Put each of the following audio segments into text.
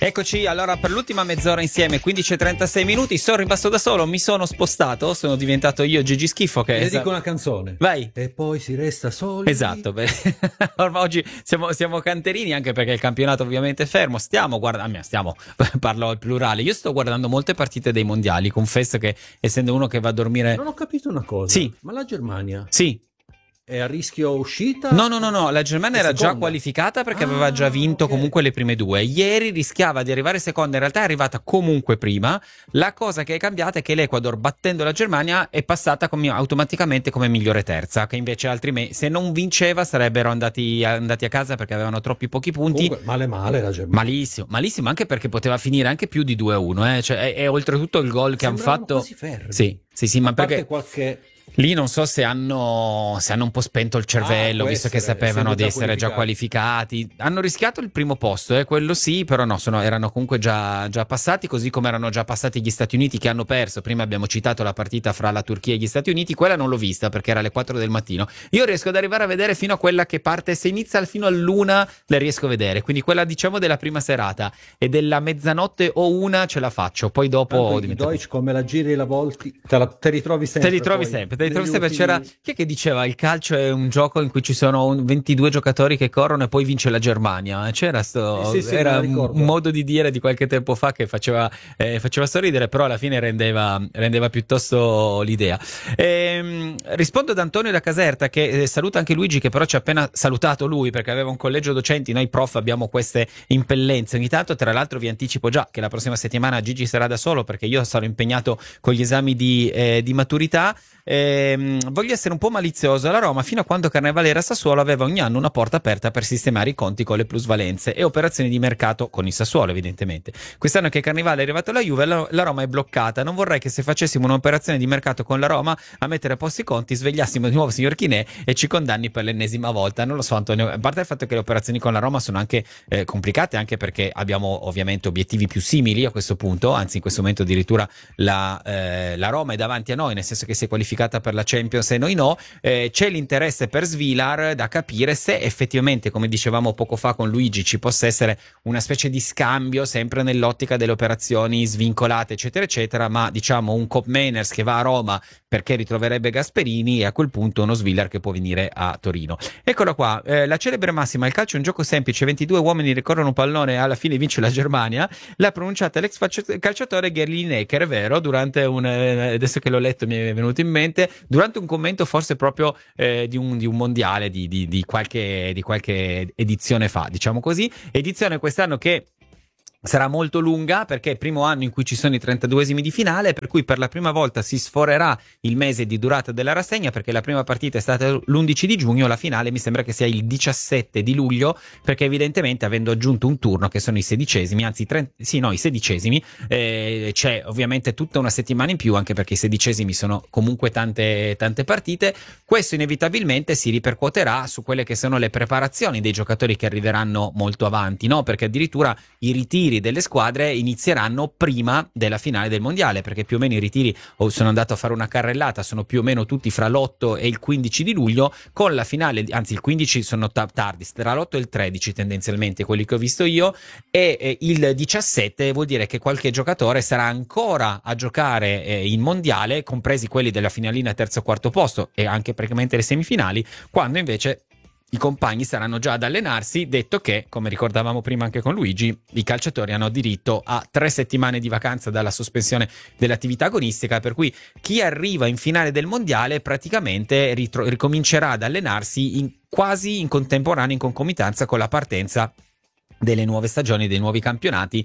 Eccoci, allora per l'ultima mezz'ora insieme, 15:36 minuti, sono rimasto da solo, mi sono spostato, sono diventato io Gigi Schifo che... Le dico una canzone. Vai. E poi si resta soli. Esatto, ormai oggi siamo canterini, anche perché il campionato ovviamente è fermo, parlo al plurale, io sto guardando molte partite dei mondiali, confesso che essendo uno che va a dormire... Non ho capito una cosa. Sì. Ma la Germania? Sì. È a rischio uscita? No, la Germania era seconda. già qualificata perché aveva già vinto comunque le prime due. Ieri rischiava di arrivare seconda, in realtà è arrivata comunque prima. La cosa che è cambiata è che l'Ecuador, battendo la Germania, è passata automaticamente come migliore terza, che invece altrimenti se non vinceva sarebbero andati a casa perché avevano troppi pochi punti. Comunque, male la Germania. Malissimo, anche perché poteva finire anche più di 2-1, Cioè, è oltretutto il gol che hanno fatto. Quasi fermi. Sì, ma perché qualche... Lì non so se hanno un po' spento il cervello, visto che sapevano di essere già qualificati. Hanno rischiato il primo posto, quello sì, però no, erano comunque già passati, così come erano già passati gli Stati Uniti che hanno perso. Prima abbiamo citato la partita fra la Turchia e gli Stati Uniti, quella non l'ho vista perché era alle 4 del mattino. Io riesco ad arrivare a vedere fino a quella che parte, se inizia fino all'1 la riesco a vedere, quindi quella diciamo della prima serata, e della mezzanotte o una ce la faccio, poi dopo... I Deutsch come la giri e la volti, te li trovi sempre. Te li trovi sempre. C'era chi è che diceva il calcio è un gioco in cui ci sono 22 giocatori che corrono e poi vince la Germania. C'era era un modo di dire di qualche tempo fa che faceva sorridere, però alla fine rendeva piuttosto l'idea. Rispondo ad Antonio da Caserta che saluta anche Luigi, che però ci ha appena salutato lui perché aveva un collegio docenti. Noi prof abbiamo queste impellenze ogni tanto. Tra l'altro vi anticipo già che la prossima settimana Gigi sarà da solo perché io sarò impegnato con gli esami di maturità. Voglio essere un po' malizioso. La Roma fino a quando Carnevale era a Sassuolo aveva ogni anno una porta aperta per sistemare i conti con le plusvalenze e operazioni di mercato con il Sassuolo, evidentemente. Quest'anno che Carnevale è arrivato alla Juve, la Roma è bloccata. Non vorrei che se facessimo un'operazione di mercato con la Roma a mettere a posto i conti svegliassimo di nuovo signor Chinè e ci condanni per l'ennesima volta. Non lo so, Antonio, a parte il fatto che le operazioni con la Roma sono anche complicate, anche perché abbiamo ovviamente obiettivi più simili a questo punto, anzi in questo momento addirittura la Roma è davanti a noi, nel senso che si è qualificata per la Champions e noi no. C'è l'interesse per Svilar, da capire se effettivamente, come dicevamo poco fa con Luigi, ci possa essere una specie di scambio sempre nell'ottica delle operazioni svincolate eccetera eccetera, ma diciamo un Koop Meiners che va a Roma perché ritroverebbe Gasperini e a quel punto uno Svilar che può venire a Torino. Eccola qua, la celebre massima: il calcio è un gioco semplice, 22 uomini ricorrono un pallone e alla fine vince la Germania, l'ha pronunciata l'ex calciatore Gary Lineker, è vero, durante adesso che l'ho letto mi è venuto in mente, durante un commento forse proprio di un mondiale di qualche edizione fa, diciamo così, edizione quest'anno che sarà molto lunga perché è il primo anno in cui ci sono i 32esimi di finale, per cui per la prima volta si sforerà il mese di durata della rassegna, perché la prima partita è stata l'11 di giugno, la finale mi sembra che sia il 17 di luglio, perché evidentemente avendo aggiunto un turno che sono i 16esimi, anzi i 16esimi, c'è ovviamente tutta una settimana in più, anche perché i 16esimi sono comunque tante partite. Questo inevitabilmente si ripercuoterà su quelle che sono le preparazioni dei giocatori che arriveranno molto avanti, no? Perché addirittura i ritiri delle squadre inizieranno prima della finale del mondiale, perché più o meno i ritiri, sono andato a fare una carrellata, sono più o meno tutti fra l'8 e il 15 di luglio, con la finale, anzi il 15 sono tardi, tra l'8 e il 13 tendenzialmente quelli che ho visto io, e il 17 vuol dire che qualche giocatore sarà ancora a giocare in mondiale, compresi quelli della finalina terzo o quarto posto e anche praticamente le semifinali, quando invece i compagni saranno già ad allenarsi, detto che, come ricordavamo prima anche con Luigi, i calciatori hanno diritto a 3 settimane di vacanza dalla sospensione dell'attività agonistica, per cui chi arriva in finale del mondiale praticamente ricomincerà ad allenarsi quasi in contemporanea, in concomitanza con la partenza delle nuove stagioni, dei nuovi campionati,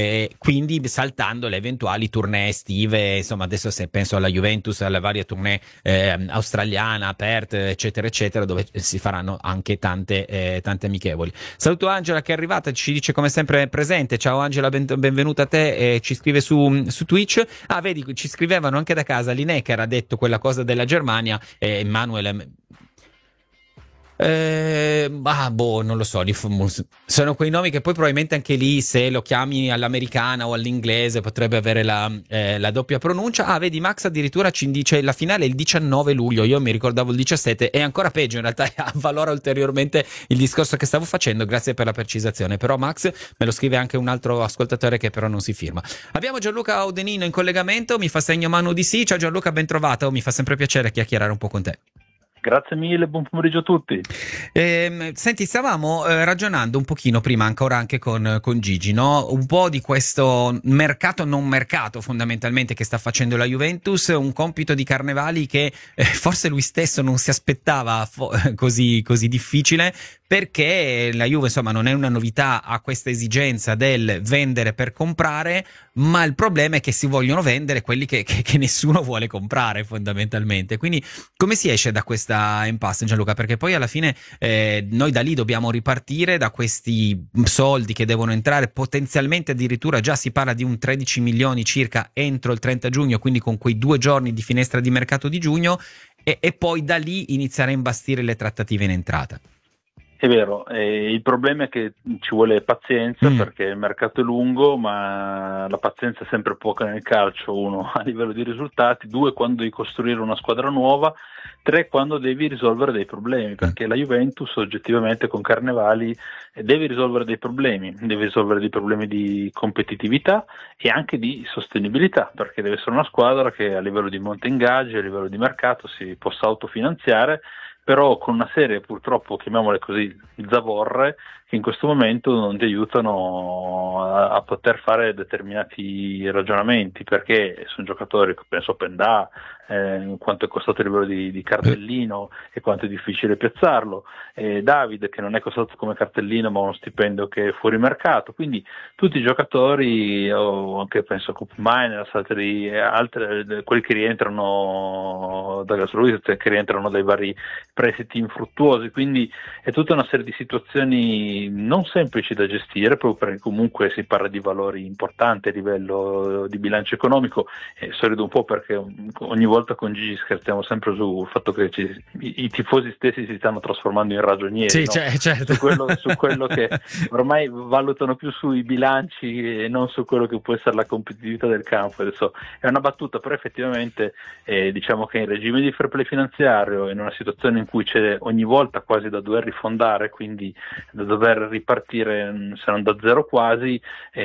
quindi saltando le eventuali tournée estive. Insomma, adesso se penso alla Juventus, alle varie tournée australiana, Perth, eccetera eccetera, dove si faranno anche tante amichevoli. Saluto Angela che è arrivata, ci dice come sempre presente. Ciao Angela, benvenuta a te, ci scrive su Twitch. Vedi, ci scrivevano anche da casa. Lineker ha detto quella cosa della Germania, Emanuele Non lo so, sono quei nomi che poi probabilmente anche lì, se lo chiami all'americana o all'inglese, potrebbe avere la doppia pronuncia. Vedi, Max addirittura ci dice la finale è il 19 luglio, io mi ricordavo il 17, è ancora peggio, in realtà avvalora ulteriormente il discorso che stavo facendo, grazie per la precisazione. Però Max me lo scrive anche un altro ascoltatore che però non si firma. Abbiamo Gianluca Audenino in collegamento, mi fa segno mano di sì. Ciao Gianluca, ben trovato, mi fa sempre piacere chiacchierare un po' con te. Grazie mille, buon pomeriggio a tutti. Senti, stavamo ragionando un pochino prima, ancora anche con Gigi, no? Un po' di questo mercato non mercato fondamentalmente che sta facendo la Juventus, un compito di Carnevali che forse lui stesso non si aspettava così difficile, perché la Juve insomma non è una novità, ha questa esigenza del vendere per comprare, ma il problema è che si vogliono vendere quelli che nessuno vuole comprare fondamentalmente. Quindi come si esce da questa impasse, Gianluca? Perché poi alla fine noi da lì dobbiamo ripartire, da questi soldi che devono entrare, potenzialmente addirittura già si parla di un 13 milioni circa entro il 30 giugno, quindi con quei 2 giorni di finestra di mercato di giugno, e poi da lì iniziare a imbastire le trattative in entrata. È vero, il problema è che ci vuole pazienza perché il mercato è lungo, ma la pazienza è sempre poca nel calcio, 1 a livello di risultati, 2 quando devi costruire una squadra nuova, 3 quando devi risolvere dei problemi, perché la Juventus oggettivamente con Carnevali deve risolvere dei problemi di competitività e anche di sostenibilità, perché deve essere una squadra che a livello di monte ingaggi, a livello di mercato si possa autofinanziare, però con una serie purtroppo, chiamiamole così, zavorre, che in questo momento non ti aiutano a poter fare determinati ragionamenti, perché sono giocatori, penso Pendà, quanto è costato il livello di cartellino e quanto è difficile piazzarlo, David che non è costato come cartellino ma uno stipendio che è fuori mercato, quindi tutti i giocatori, o anche penso a Cup Miners, altri, quelli che rientrano da Gasluis, che rientrano dai vari prestiti infruttuosi, quindi è tutta una serie di situazioni non semplici da gestire, proprio perché comunque si parla di valori importanti a livello di bilancio economico. Sorrido un po' perché ogni volta con Gigi scherziamo sempre sul fatto che i tifosi stessi si stanno trasformando in ragionieri, sì, no? certo. su quello che ormai valutano più sui bilanci e non su quello che può essere la competitività del campo. Adesso è una battuta, però effettivamente diciamo che in regime di fair play finanziario, in una situazione in cui c'è ogni volta quasi da dover rifondare, quindi da dover ripartire se non da zero quasi,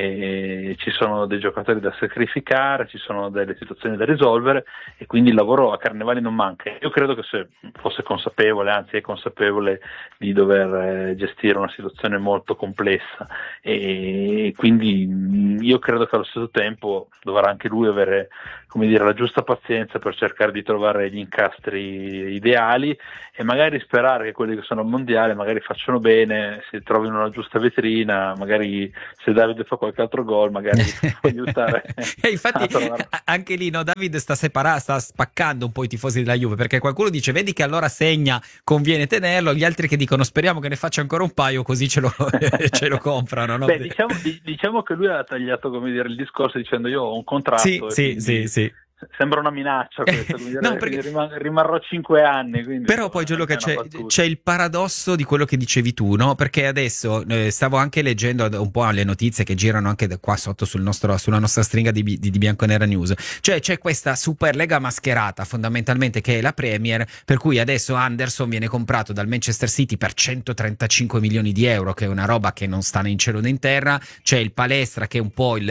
ci sono dei giocatori da sacrificare, ci sono delle situazioni da risolvere e quindi il lavoro a Carnevali non manca. Io credo che se fosse consapevole, anzi è consapevole di dover gestire una situazione molto complessa, e quindi io credo che allo stesso tempo dovrà anche lui avere, come dire, la giusta pazienza per cercare di trovare gli incastri ideali e magari sperare che quelli che sono al mondiale magari facciano bene, si trovino una giusta vetrina, magari se Davide fa qualche altro gol magari può aiutare. Infatti anche lì no, David sta spaccando un po' i tifosi della Juve, perché qualcuno dice vedi che allora segna, conviene tenerlo, gli altri che dicono speriamo che ne faccia ancora un paio così ce lo comprano, no? Beh, diciamo che lui ha tagliato, come dire, il discorso dicendo io ho un contratto. Sì. Sembra una minaccia questa, no, perché rimarrò 5 anni. Però poi Gianluca c'è il paradosso di quello che dicevi tu, no? Perché adesso stavo anche leggendo un po' le notizie che girano anche qua sotto sulla nostra stringa di Bianconera News. Cioè c'è questa Superlega mascherata fondamentalmente che è la Premier, per cui adesso Anderson viene comprato dal Manchester City per 135 milioni di euro, che è una roba che non sta né in cielo né in terra. C'è il Palestra che è un po'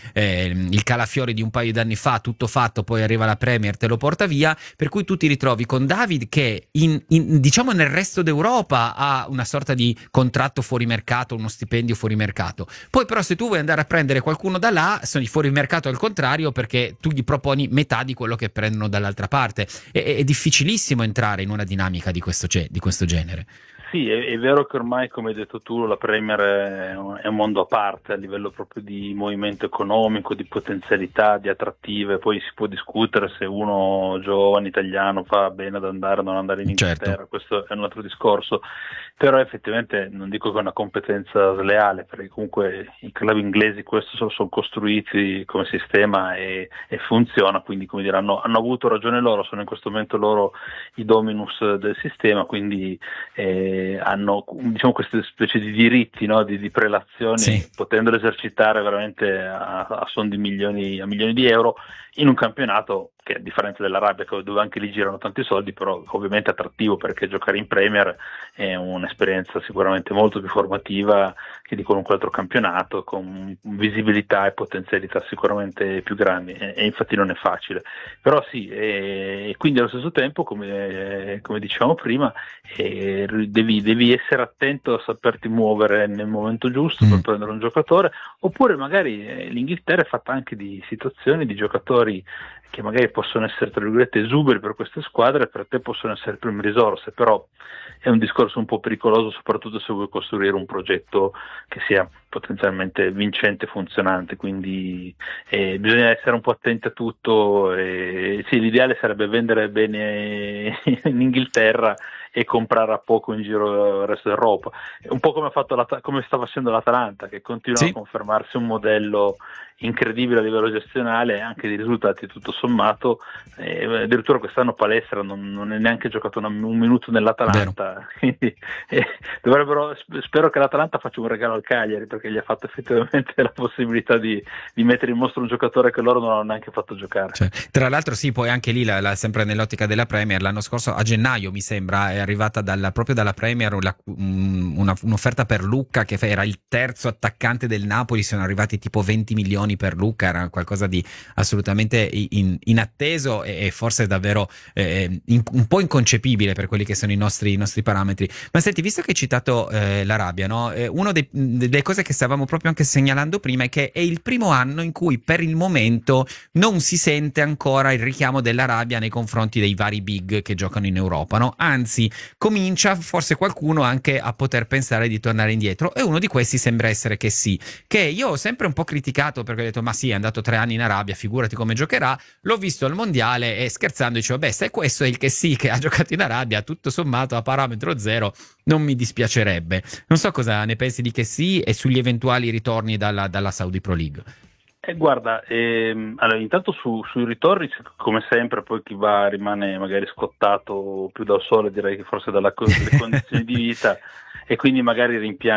il calafiore di un paio d'anni fa, tutto fatto, poi arriva la Premier, te lo porta via, per cui tu ti ritrovi con David che diciamo nel resto d'Europa ha una sorta di contratto fuori mercato, uno stipendio fuori mercato. Poi però se tu vuoi andare a prendere qualcuno da là, sono i fuori mercato al contrario, perché tu gli proponi metà di quello che prendono dall'altra parte. È difficilissimo entrare in una dinamica di questo genere. sì, è vero che ormai, come hai detto tu, la Premier è un mondo a parte a livello proprio di movimento economico, di potenzialità, di attrattive. Poi si può discutere se uno giovane italiano fa bene ad andare o non andare in Inghilterra, certo. Questo è un altro discorso, però effettivamente non dico che è una competenza sleale, perché comunque i club inglesi questo sono costruiti come sistema e funziona, quindi come dire, hanno avuto ragione loro, sono in questo momento loro i dominus del sistema, quindi hanno, diciamo, queste specie di diritti, no? di prelazioni, sì, potendolo esercitare veramente a son di milioni di euro in un campionato che, a differenza dell'Arabia, dove anche lì girano tanti soldi, però ovviamente attrattivo, perché giocare in Premier è un'esperienza sicuramente molto più formativa che di qualunque altro campionato, con visibilità e potenzialità sicuramente più grandi, e infatti non è facile. Però sì, e quindi allo stesso tempo, come dicevamo prima, devi essere attento a saperti muovere nel momento giusto per prendere un giocatore, oppure magari l'Inghilterra è fatta anche di situazioni, di giocatori che magari possono essere, tra virgolette, esuberi per queste squadre, per te possono essere prime risorse, però è un discorso un po' pericoloso, soprattutto se vuoi costruire un progetto che sia potenzialmente vincente e funzionante, quindi bisogna essere un po' attenti a tutto. Sì, l'ideale sarebbe vendere bene in Inghilterra e comprare a poco in giro il resto d'Europa, un po' come sta facendo l'Atalanta, che continua a confermarsi un modello incredibile a livello gestionale e anche di risultati tutto sommato. Addirittura quest'anno Palestra non è neanche giocato un minuto nell'Atalanta, quindi spero che l'Atalanta faccia un regalo al Cagliari, perché gli ha fatto effettivamente la possibilità di mettere in mostra un giocatore che loro non hanno neanche fatto giocare. Tra l'altro sì, poi anche lì sempre nell'ottica della Premier, l'anno scorso a gennaio mi sembra è arrivata proprio dalla Premier un'offerta per Lucca, che era il terzo attaccante del Napoli, sono arrivati tipo 20 milioni per Lucca, era qualcosa di assolutamente inatteso e forse davvero un po' inconcepibile per quelli che sono i nostri parametri. Ma senti, visto che hai citato l'Arabia, no? Una delle cose che stavamo proprio anche segnalando prima è che è il primo anno in cui per il momento non si sente ancora il richiamo dell'Arabia nei confronti dei vari big che giocano in Europa, no? Anzi, comincia forse qualcuno anche a poter pensare di tornare indietro, e uno di questi sembra essere che sì, che io ho sempre un po' criticato, perché ho detto ma sì, è andato 3 anni in Arabia, figurati come giocherà. L'ho visto al mondiale e scherzando dicevo, beh, se questo è il che sì che ha giocato in Arabia, tutto sommato a parametro zero non mi dispiacerebbe. Non so cosa ne pensi di che sì e sugli eventuali ritorni dalla Saudi Pro League. Guarda, allora, intanto sui ritorni, come sempre, poi chi va rimane magari scottato più dal sole, direi che forse dalle condizioni di vita, e quindi magari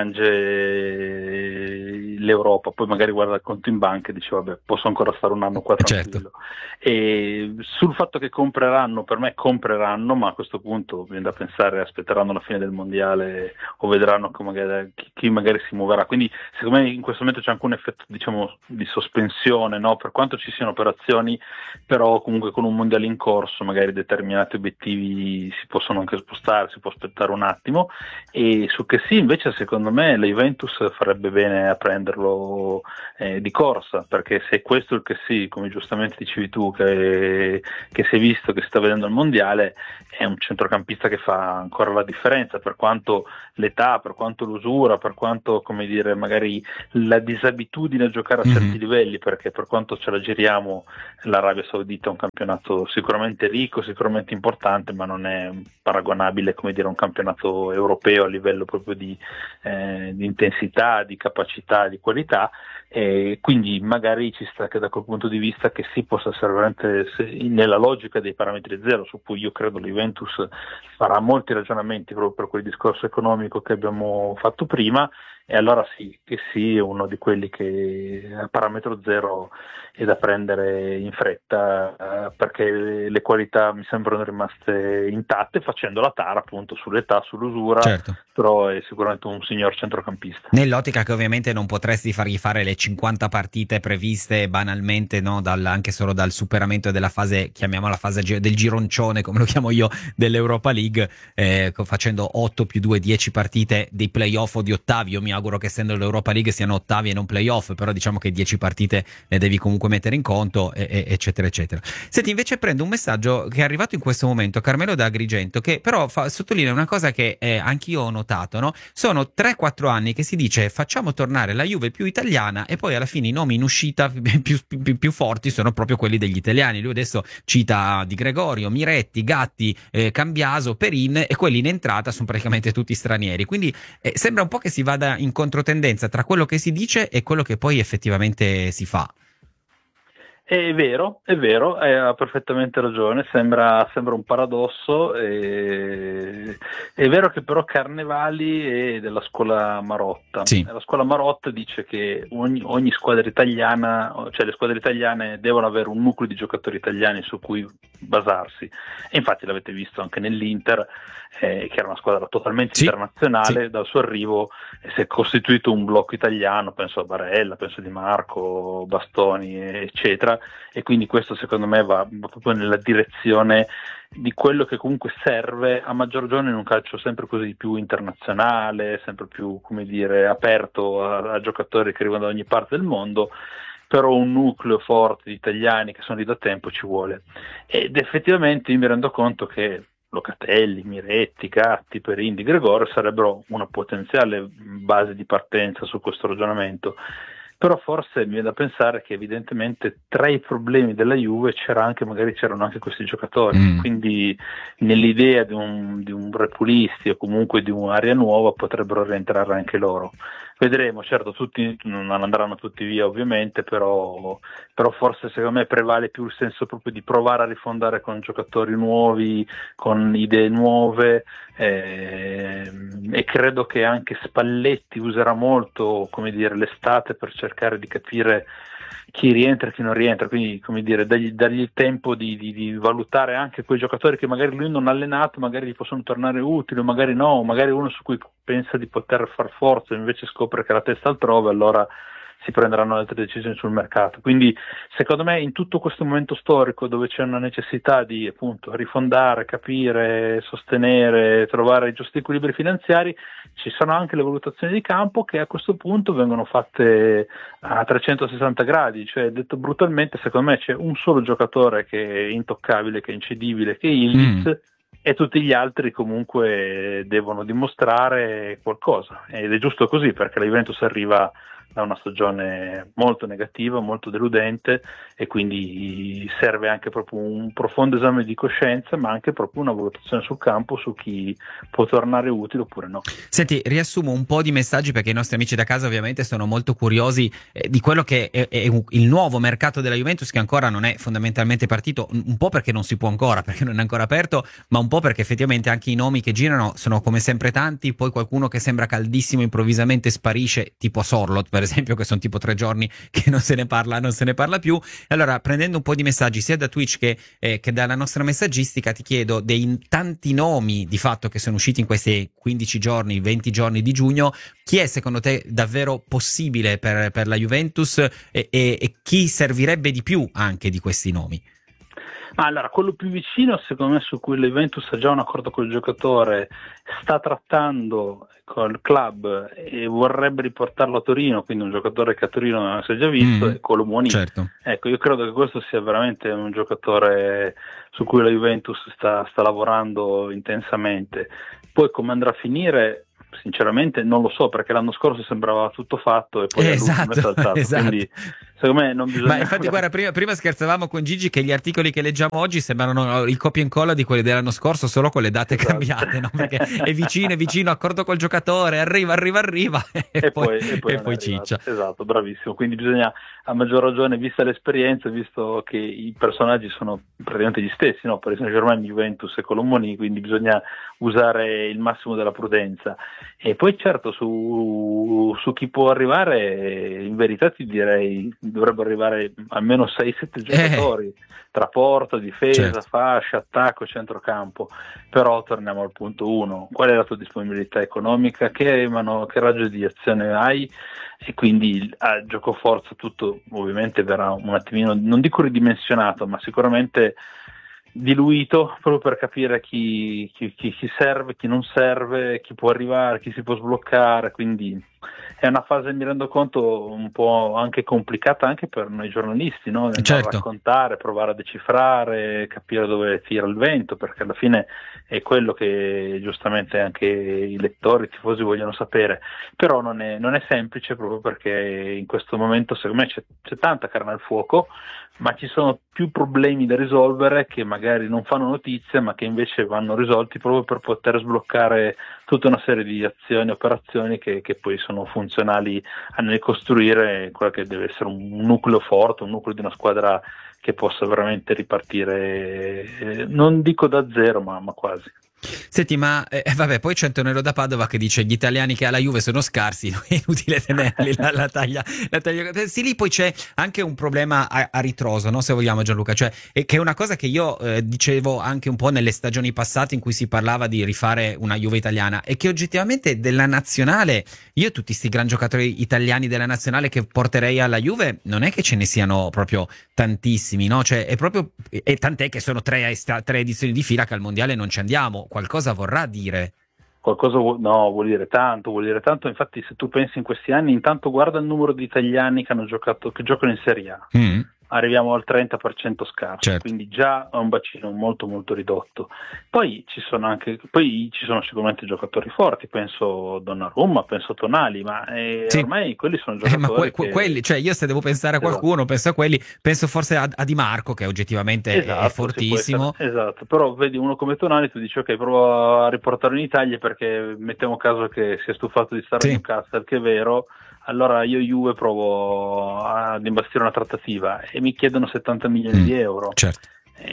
rimpiange l'Europa, poi magari guarda il conto in banca e dice vabbè, posso ancora stare un anno qua tranquillo. Certo. E sul fatto che compreranno, per me compreranno, ma a questo punto viene da pensare aspetteranno la fine del mondiale o vedranno che chi magari si muoverà. Quindi secondo me in questo momento c'è anche un effetto, diciamo, di sospensione, no? Per quanto ci siano operazioni, però comunque con un mondiale in corso magari determinati obiettivi si possono anche spostare, si può aspettare un attimo. E su che sì, invece, secondo me la Juventus farebbe bene a prenderlo di corsa, perché se questo è il che sì, come giustamente dicevi tu, che si è visto, che si sta vedendo al mondiale, è un centrocampista che fa ancora la differenza, per quanto l'età, per quanto l'usura, per quanto, come dire, magari la disabitudine a giocare a certi livelli, perché per quanto ce la giriamo, l'Arabia Saudita è un campionato sicuramente ricco, sicuramente importante, ma non è paragonabile, come dire, a un campionato europeo a livello proprio di intensità, di capacità, di qualità. E quindi magari ci sta che da quel punto di vista che si possa essere veramente nella logica dei parametri zero, su cui io credo la Juventus farà molti ragionamenti proprio per quel discorso economico che abbiamo fatto prima, e allora sì, che sì, è uno di quelli che a parametro zero è da prendere in fretta, perché le qualità mi sembrano rimaste intatte, facendo la tara appunto sull'età, sull'usura, certo. Però è sicuramente un signor centrocampista. Nell'ottica che ovviamente non potresti fargli fare le 50 partite previste banalmente, no? Anche solo dal superamento della fase, chiamiamola fase del gironcione, come lo chiamo io, dell'Europa League, facendo 8 più 2, 10 partite dei playoff o di ottavi, io mi auguro che essendo l'Europa League siano ottavi e non playoff, però diciamo che 10 partite le devi comunque mettere in conto, eccetera eccetera. Senti, invece prendo un messaggio che è arrivato in questo momento, Carmelo da Agrigento, che però sottolinea una cosa che anch'io ho notato, no? Sono 3-4 anni che si dice facciamo tornare la Juve più italiana e poi alla fine i nomi in uscita più forti sono proprio quelli degli italiani. Lui adesso cita Di Gregorio, Miretti, Gatti, Cambiaso, Perin, e quelli in entrata sono praticamente tutti stranieri, quindi sembra un po' che si vada in controtendenza tra quello che si dice e quello che poi effettivamente si fa. È vero, ha perfettamente ragione, sembra un paradosso, è vero che però Carnevali è della scuola Marotta. Sì. La scuola Marotta dice che ogni squadra italiana, cioè le squadre italiane devono avere un nucleo di giocatori italiani su cui basarsi, e infatti l'avete visto anche nell'Inter, che era una squadra totalmente internazionale, sì. Dal suo arrivo si è costituito un blocco italiano, penso a Barella, penso a Di Marco, Bastoni, eccetera, e quindi questo secondo me va proprio nella direzione di quello che comunque serve, a maggior ragione in un calcio sempre così più internazionale, sempre più, come dire, aperto a giocatori che arrivano da ogni parte del mondo. Però un nucleo forte di italiani che sono lì da tempo ci vuole, ed effettivamente io mi rendo conto che Locatelli, Miretti, Gatti, Perin, Di Gregorio sarebbero una potenziale base di partenza su questo ragionamento, però forse mi viene da pensare che evidentemente tra i problemi della Juve c'erano anche questi giocatori, quindi nell'idea di un Repulisti o comunque di un'area nuova potrebbero rientrare anche loro. Vedremo, certo, tutti non andranno tutti via ovviamente, però forse secondo me prevale più il senso proprio di provare a rifondare con giocatori nuovi, con idee nuove, e credo che anche Spalletti userà molto, come dire, l'estate per cercare di capire chi rientra e chi non rientra, quindi, come dire, dargli il tempo di valutare anche quei giocatori che magari lui non ha allenato, magari gli possono tornare utili, magari no, magari uno su cui pensa di poter far forza e invece scopre che la testa altrove, allora si prenderanno altre decisioni sul mercato. Quindi secondo me in tutto questo momento storico dove c'è una necessità di appunto rifondare, capire, sostenere, trovare i giusti equilibri finanziari, ci sono anche le valutazioni di campo che a questo punto vengono fatte a 360 gradi, cioè detto brutalmente secondo me c'è un solo giocatore che è intoccabile, che è incedibile, che è Ildiz, e tutti gli altri comunque devono dimostrare qualcosa, ed è giusto così perché la Juventus arriva da una stagione molto negativa, molto deludente, e quindi serve anche proprio un profondo esame di coscienza, ma anche proprio una valutazione sul campo su chi può tornare utile oppure no. Senti, riassumo un po' di messaggi perché i nostri amici da casa ovviamente sono molto curiosi di quello che è il nuovo mercato della Juventus, che ancora non è fondamentalmente partito, un po' perché non si può ancora, perché non è ancora aperto, ma un po' perché effettivamente anche i nomi che girano sono come sempre tanti, poi qualcuno che sembra caldissimo improvvisamente sparisce, tipo Sorloth per esempio, che sono tipo 3 giorni che non se ne parla più. Allora, prendendo un po' di messaggi sia da Twitch che dalla nostra messaggistica, ti chiedo dei tanti nomi di fatto che sono usciti in questi 15 giorni, 20 giorni di giugno, chi è secondo te davvero possibile per la Juventus e chi servirebbe di più anche di questi nomi? Allora, quello più vicino secondo me, su cui la Juventus ha già un accordo col giocatore, sta trattando col club e vorrebbe riportarlo a Torino, quindi un giocatore che a Torino non si è già visto, è Colomoni. Certo. Ecco, io credo che questo sia veramente un giocatore su cui la Juventus sta lavorando intensamente. Poi come andrà a finire, sinceramente non lo so, perché l'anno scorso sembrava tutto fatto e poi è saltato. Esatto. Quindi secondo me non bisogna... Ma infatti guarda, prima scherzavamo con Gigi che gli articoli che leggiamo oggi sembrano il copia e incolla di quelli dell'anno scorso, solo con le date cambiate, no? Perché è vicino, accordo col giocatore, arriva e poi ciccia. Esatto, bravissimo. Quindi bisogna, a maggior ragione, vista l'esperienza, visto che i personaggi sono praticamente gli stessi, no? Paris Saint-Germain, Juventus e Colomoni, quindi bisogna usare il massimo della prudenza. E poi certo su chi può arrivare, in verità ti direi dovrebbero arrivare almeno 6-7 giocatori tra porta, difesa, certo, fascia, attacco, centrocampo. Però torniamo al punto 1: qual è la tua disponibilità economica, che raggio di azione hai? E quindi a gioco forza tutto ovviamente verrà un attimino, non dico ridimensionato, ma sicuramente diluito proprio per capire chi serve, chi non serve, chi può arrivare, chi si può sbloccare, quindi è una fase, mi rendo conto, un po' anche complicata anche per noi giornalisti, no? Andare a raccontare, provare a decifrare, capire dove tira il vento, perché alla fine è quello che giustamente anche i lettori, i tifosi vogliono sapere, però non è semplice, proprio perché in questo momento secondo me c'è tanta carne al fuoco, ma ci sono più problemi da risolvere che magari non fanno notizia, ma che invece vanno risolti proprio per poter sbloccare tutta una serie di azioni, operazioni che poi sono funzionali nel costruire quello che deve essere un nucleo forte, un nucleo di una squadra che possa veramente ripartire, non dico da zero, ma quasi. Senti, ma vabbè, poi c'è Antonello da Padova che dice gli italiani che alla Juve sono scarsi, è inutile tenerli la taglia. Sì, lì poi c'è anche un problema a ritroso, no? Se vogliamo, Gianluca, cioè che è una cosa che io dicevo anche un po' nelle stagioni passate in cui si parlava di rifare una Juve italiana, e che oggettivamente della nazionale, io tutti sti gran giocatori italiani della nazionale che porterei alla Juve non è che ce ne siano proprio tantissimi, no? Cioè è proprio, e tant'è che sono tre edizioni di fila che al mondiale non ci andiamo. Qualcosa vorrà dire? Qualcosa vuol dire tanto, infatti se tu pensi in questi anni, intanto guarda il numero di italiani che giocano in Serie A. Arriviamo al 30% scarso, certo. Quindi già è un bacino molto molto ridotto. Poi ci sono sicuramente giocatori forti, penso Donnarumma, penso Tonali, ma sì. Ormai quelli sono giocatori quelli, cioè io se devo pensare a qualcuno, esatto, penso a quelli, penso forse a Di Marco, che oggettivamente è fortissimo. Esatto, però vedi uno come Tonali, tu dici ok, provo a riportarlo in Italia perché mettiamo caso che si è stufato di stare a Newcastle, che è vero. Allora io Juve provo ad imbastire una trattativa e mi chiedono 70 milioni di euro. Certo.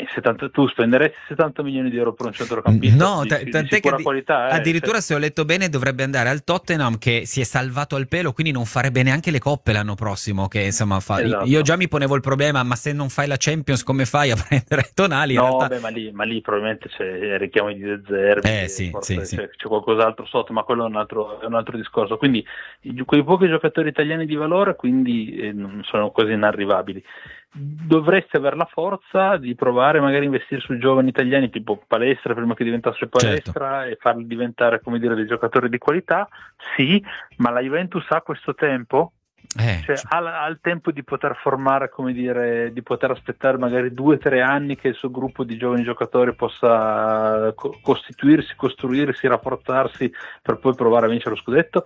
Tu spenderesti 70 milioni di euro per un centrocampista? No, tant'è che qualità, addirittura se ho letto bene dovrebbe andare al Tottenham, che si è salvato al pelo, quindi non farebbe neanche le coppe l'anno prossimo, che insomma esatto. Io già mi ponevo il problema, ma se non fai la Champions come fai a prendere Tonali? No, realtà... ma lì probabilmente c'è richiamo di De Zerbi, sì. C'è qualcos'altro sotto, ma quello è un altro discorso. Quindi quei pochi giocatori italiani di valore quindi sono quasi inarrivabili. Dovreste avere la forza di provare magari a investire su giovani italiani tipo Palestra prima che diventasse Palestra, certo, e farli diventare, come dire, dei giocatori di qualità, sì, ma la Juventus ha questo tempo? Cioè, ha il tempo di poter formare, come dire, di poter aspettare magari 2 o 3 anni che il suo gruppo di giovani giocatori possa costruirsi, rafforzarsi per poi provare a vincere lo scudetto?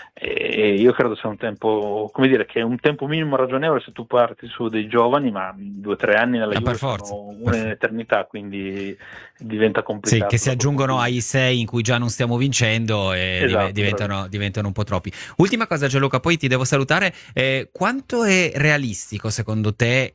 E io credo sia un tempo, come dire, che è un tempo minimo ragionevole se tu parti su dei giovani, ma 2 o 3 anni nella Juve sono un'eternità, quindi diventa complicato. Sì, che si aggiungono ai 6 in cui già non stiamo vincendo e esatto, diventano un po' troppi. Ultima cosa, Gianluca, poi ti devo salutare. Quanto è realistico secondo te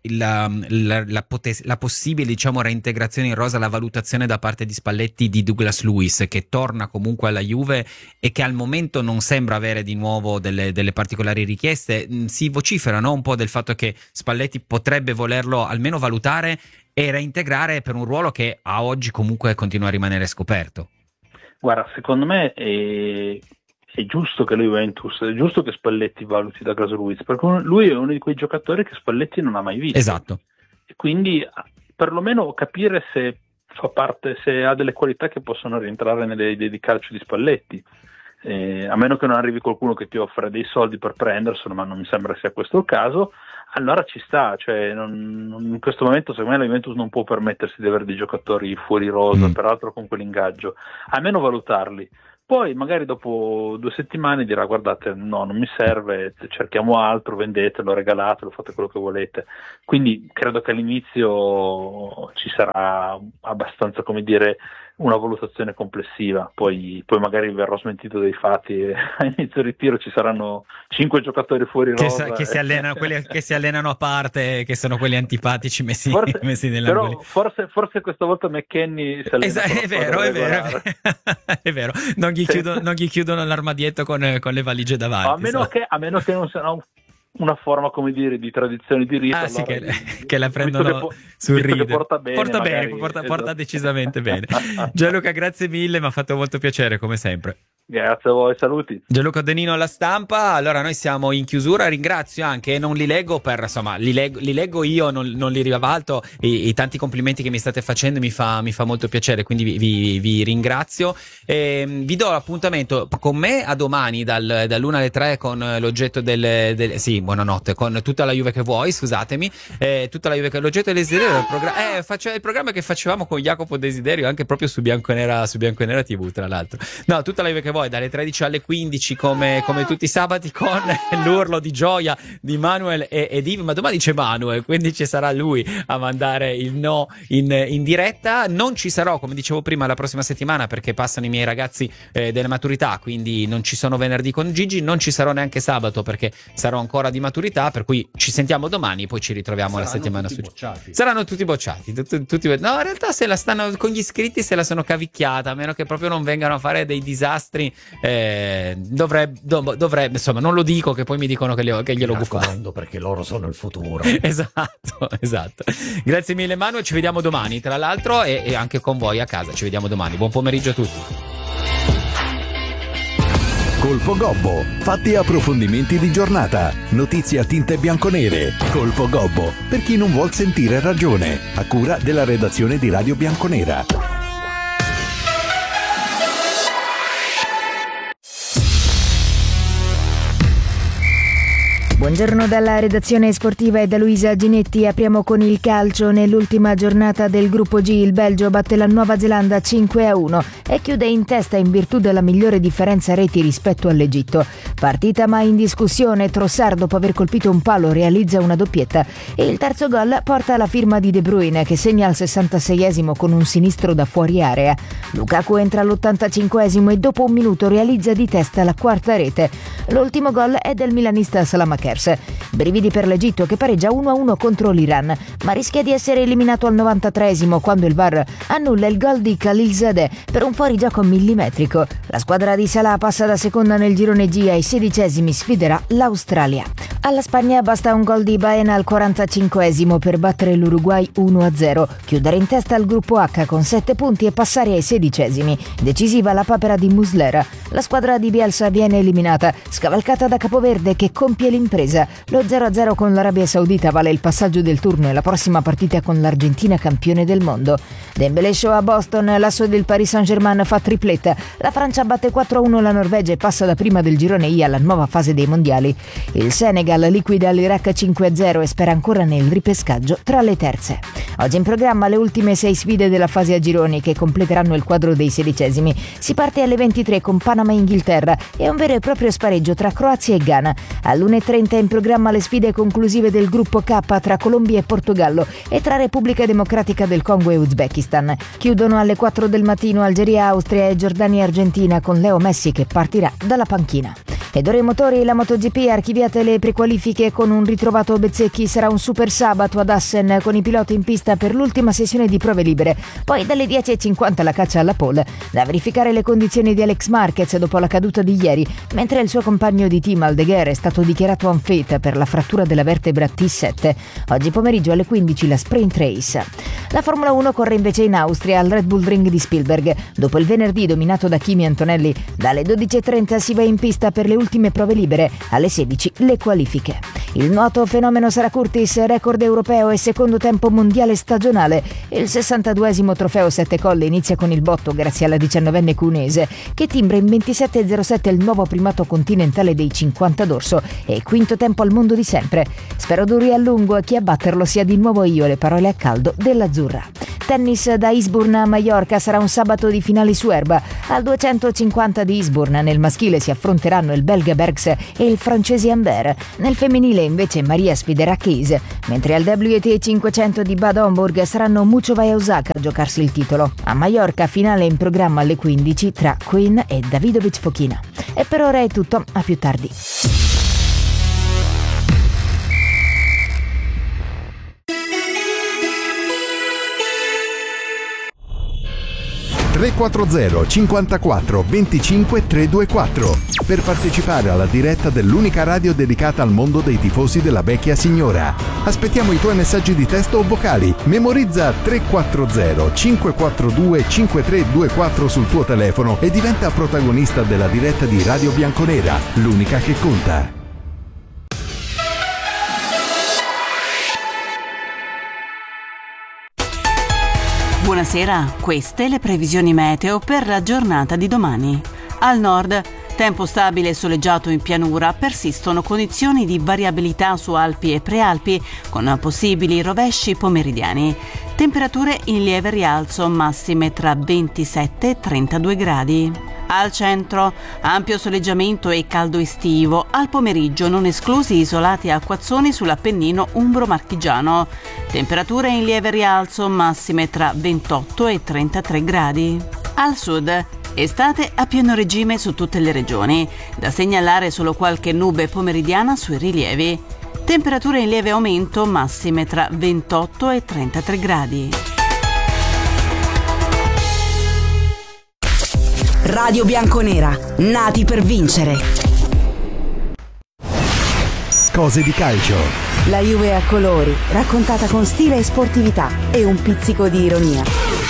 la possibile, diciamo, reintegrazione in rosa, la valutazione da parte di Spalletti di Douglas Luiz, che torna comunque alla Juve e che al momento non sembra avere di nuovo delle particolari richieste? Si vocifera, no, un po' del fatto che Spalletti potrebbe volerlo almeno valutare e reintegrare per un ruolo che a oggi comunque continua a rimanere scoperto. Guarda, secondo me è giusto che la Juventus, è giusto che Spalletti valuti Douglas Luiz, perché lui è uno di quei giocatori che Spalletti non ha mai visto. Esatto. E quindi perlomeno capire se fa parte, se ha delle qualità che possono rientrare nelle idee di calcio di Spalletti. A meno che non arrivi qualcuno che ti offre dei soldi per prenderselo, ma non mi sembra sia questo il caso, allora ci sta, cioè in questo momento secondo me la Juventus non può permettersi di avere dei giocatori fuori rosa, peraltro con quell'ingaggio, almeno valutarli. Poi magari dopo 2 settimane dirà guardate, no, non mi serve, cerchiamo altro, vendetelo, regalatelo, fate quello che volete. Quindi credo che all'inizio ci sarà abbastanza, come dire, una valutazione complessiva, poi magari verrò smentito dai fatti e a inizio ritiro ci saranno 5 giocatori fuori rosa che si allenano, quelli che si allenano a parte, che sono quelli antipatici messi però nell'angolo. forse questa volta McKennie si allena è vero, non gli chiudono l'armadietto con le valigie davanti, a meno che non siano una forma, come dire, di tradizione di rito. Sì, che la prendono sul ridere. Porta bene, porta decisamente bene. Gianluca, grazie mille, mi ha fatto molto piacere come sempre. Grazie a voi, saluti. Gianluca Denino alla stampa. Allora noi siamo in chiusura, ringrazio anche, non li leggo per, insomma, li leggo io, non li rivalto, i tanti complimenti che mi state facendo mi fa molto piacere, quindi vi ringrazio. Vi do l'appuntamento con me a domani dall'1 alle 3 con l'oggetto sì, buonanotte, con tutta la Juve che vuoi, scusatemi, tutta la Juve che l'oggetto del desiderio, il programma che facevamo con Jacopo Desiderio anche proprio su Bianconera TV, tra l'altro. No, tutta la Juve che vuoi dalle 13 alle 15 come tutti i sabati, con l'urlo di gioia di Manuel e Div, ma domani c'è Manuel, quindi ci sarà lui a mandare il no in diretta. Non ci sarò, come dicevo prima, la prossima settimana perché passano i miei ragazzi delle maturità, quindi non ci sono venerdì con Gigi, non ci sarò neanche sabato perché sarò ancora di maturità, per cui ci sentiamo domani, poi ci ritroviamo la settimana successiva. Saranno tutti bocciati, tutti. No, in realtà se la stanno con gli iscritti, se la sono cavicchiata, a meno che proprio non vengano a fare dei disastri. Dovrebbe, insomma, non lo dico che poi mi dicono che glielo buffando, perché loro sono il futuro. esatto. Grazie mille Manuel, ci vediamo domani tra l'altro, e anche con voi a casa ci vediamo domani. Buon pomeriggio a tutti. Colpo Gobbo, fatti e approfondimenti di giornata, notizie a tinte bianconere. Colpo Gobbo, per chi non vuol sentire ragione, a cura della redazione di Radio Bianconera. Buongiorno dalla redazione sportiva e da Luisa Ginetti. Apriamo con il calcio. Nell'ultima giornata del gruppo G il Belgio batte la Nuova Zelanda 5-1 e chiude in testa in virtù della migliore differenza reti rispetto all'Egitto. Partita mai in discussione, Trossard dopo aver colpito un palo realizza una doppietta e il terzo gol porta la firma di De Bruyne che segna al 66esimo con un sinistro da fuori area. Lukaku entra all'85esimo e dopo un minuto realizza di testa la quarta rete. L'ultimo gol è del milanista Salamakers. Brividi per l'Egitto che pareggia 1-1 contro l'Iran, ma rischia di essere eliminato al 93esimo quando il VAR annulla il gol di Khalilzadeh per un fuorigioco millimetrico. La squadra di Salah passa da seconda nel girone G, ai 16esimi sfiderà l'Australia. Alla Spagna basta un gol di Baena al 45esimo per battere l'Uruguay 1-0, chiudere in testa al gruppo H con 7 punti e passare ai 16esimi. Decisiva la papera di Muslera. La squadra di Bielsa viene eliminata, scavalcata da Capoverde che compie l'impresa. Lo 0-0 con l'Arabia Saudita vale il passaggio del turno e la prossima partita con l'Argentina campione del mondo. Dembélé show a Boston, l'asso del Paris Saint-Germain fa tripletta. La Francia batte 4-1 la Norvegia e passa da prima del girone I alla nuova fase dei mondiali. Il Senegal liquida l'Iraq 5-0 e spera ancora nel ripescaggio tra le terze. Oggi in programma le ultime 6 sfide della fase a gironi che completeranno il quadro dei 16esimi. Si parte alle 23 con Panama e Inghilterra e un vero e proprio spareggio tra Croazia e Ghana. All'1:30 in programma le sfide conclusive del gruppo K tra Colombia e Portogallo e tra Repubblica Democratica del Congo e Uzbekistan. Chiudono alle 4 del mattino Algeria, Austria e Giordania e Argentina con Leo Messi che partirà dalla panchina. Ed ora i motori, la MotoGP archiviate le prequalifiche con un ritrovato Bezzecchi, sarà un super sabato ad Assen con i piloti in pista per l'ultima sessione di prove libere, poi dalle 10:50 la caccia alla pole, da verificare le condizioni di Alex Marquez dopo la caduta di ieri, mentre il suo compagno di team Aldeguer è stato dichiarato unfit per la frattura della vertebra T7. Oggi pomeriggio alle 15 la sprint race. La Formula 1 corre invece in Austria al Red Bull Ring di Spielberg, dopo il venerdì dominato da Kimi Antonelli. Dalle 12:30 si va in pista per le ultime prove libere, alle 16 le qualifiche. Il nuoto fenomeno Sara Curtis, record europeo e secondo tempo mondiale stagionale. Il 62esimo trofeo Sette Colle inizia con il botto grazie alla 19enne cunese che timbra in 27:07 il nuovo primato continentale dei 50 d'orso e quinto tempo al mondo di sempre. Spero duri a lungo e che a batterlo sia di nuovo io, le parole a caldo dell'azzurra. Tennis da Eastbourne a Maiorca, sarà un sabato di finali su erba. Al 250 di Eastbourne nel maschile si affronteranno il belga Bergs e il francese Humbert. Nel femminile invece Maria sfiderà Case, mentre al WTA 500 di Bad Homburg saranno Muchova e Osaka a giocarsi il titolo. A Maiorca finale in programma alle 15 tra Queen e Davidovic Fokina. E per ora è tutto, a più tardi. 340 54 25 324 per partecipare alla diretta dell'unica radio dedicata al mondo dei tifosi della vecchia signora. Aspettiamo i tuoi messaggi di testo o vocali. Memorizza 340 542 5324 sul tuo telefono e diventa protagonista della diretta di Radio Bianconera, l'unica che conta. Buonasera, queste le previsioni meteo per la giornata di domani. Al nord, tempo stabile e soleggiato in pianura, persistono condizioni di variabilità su Alpi e Prealpi, con possibili rovesci pomeridiani. Temperature in lieve rialzo, massime tra 27 e 32 gradi. Al centro, ampio soleggiamento e caldo estivo, al pomeriggio non esclusi isolati acquazzoni sull'Appennino umbro-marchigiano. Temperature in lieve rialzo, massime tra 28 e 33 gradi. Al sud, estate a pieno regime su tutte le regioni, da segnalare solo qualche nube pomeridiana sui rilievi. Temperature in lieve aumento, massime tra 28 e 33 gradi. Radio Bianconera, nati per vincere. Cose di calcio. La Juve a colori, raccontata con stile e sportività e un pizzico di ironia.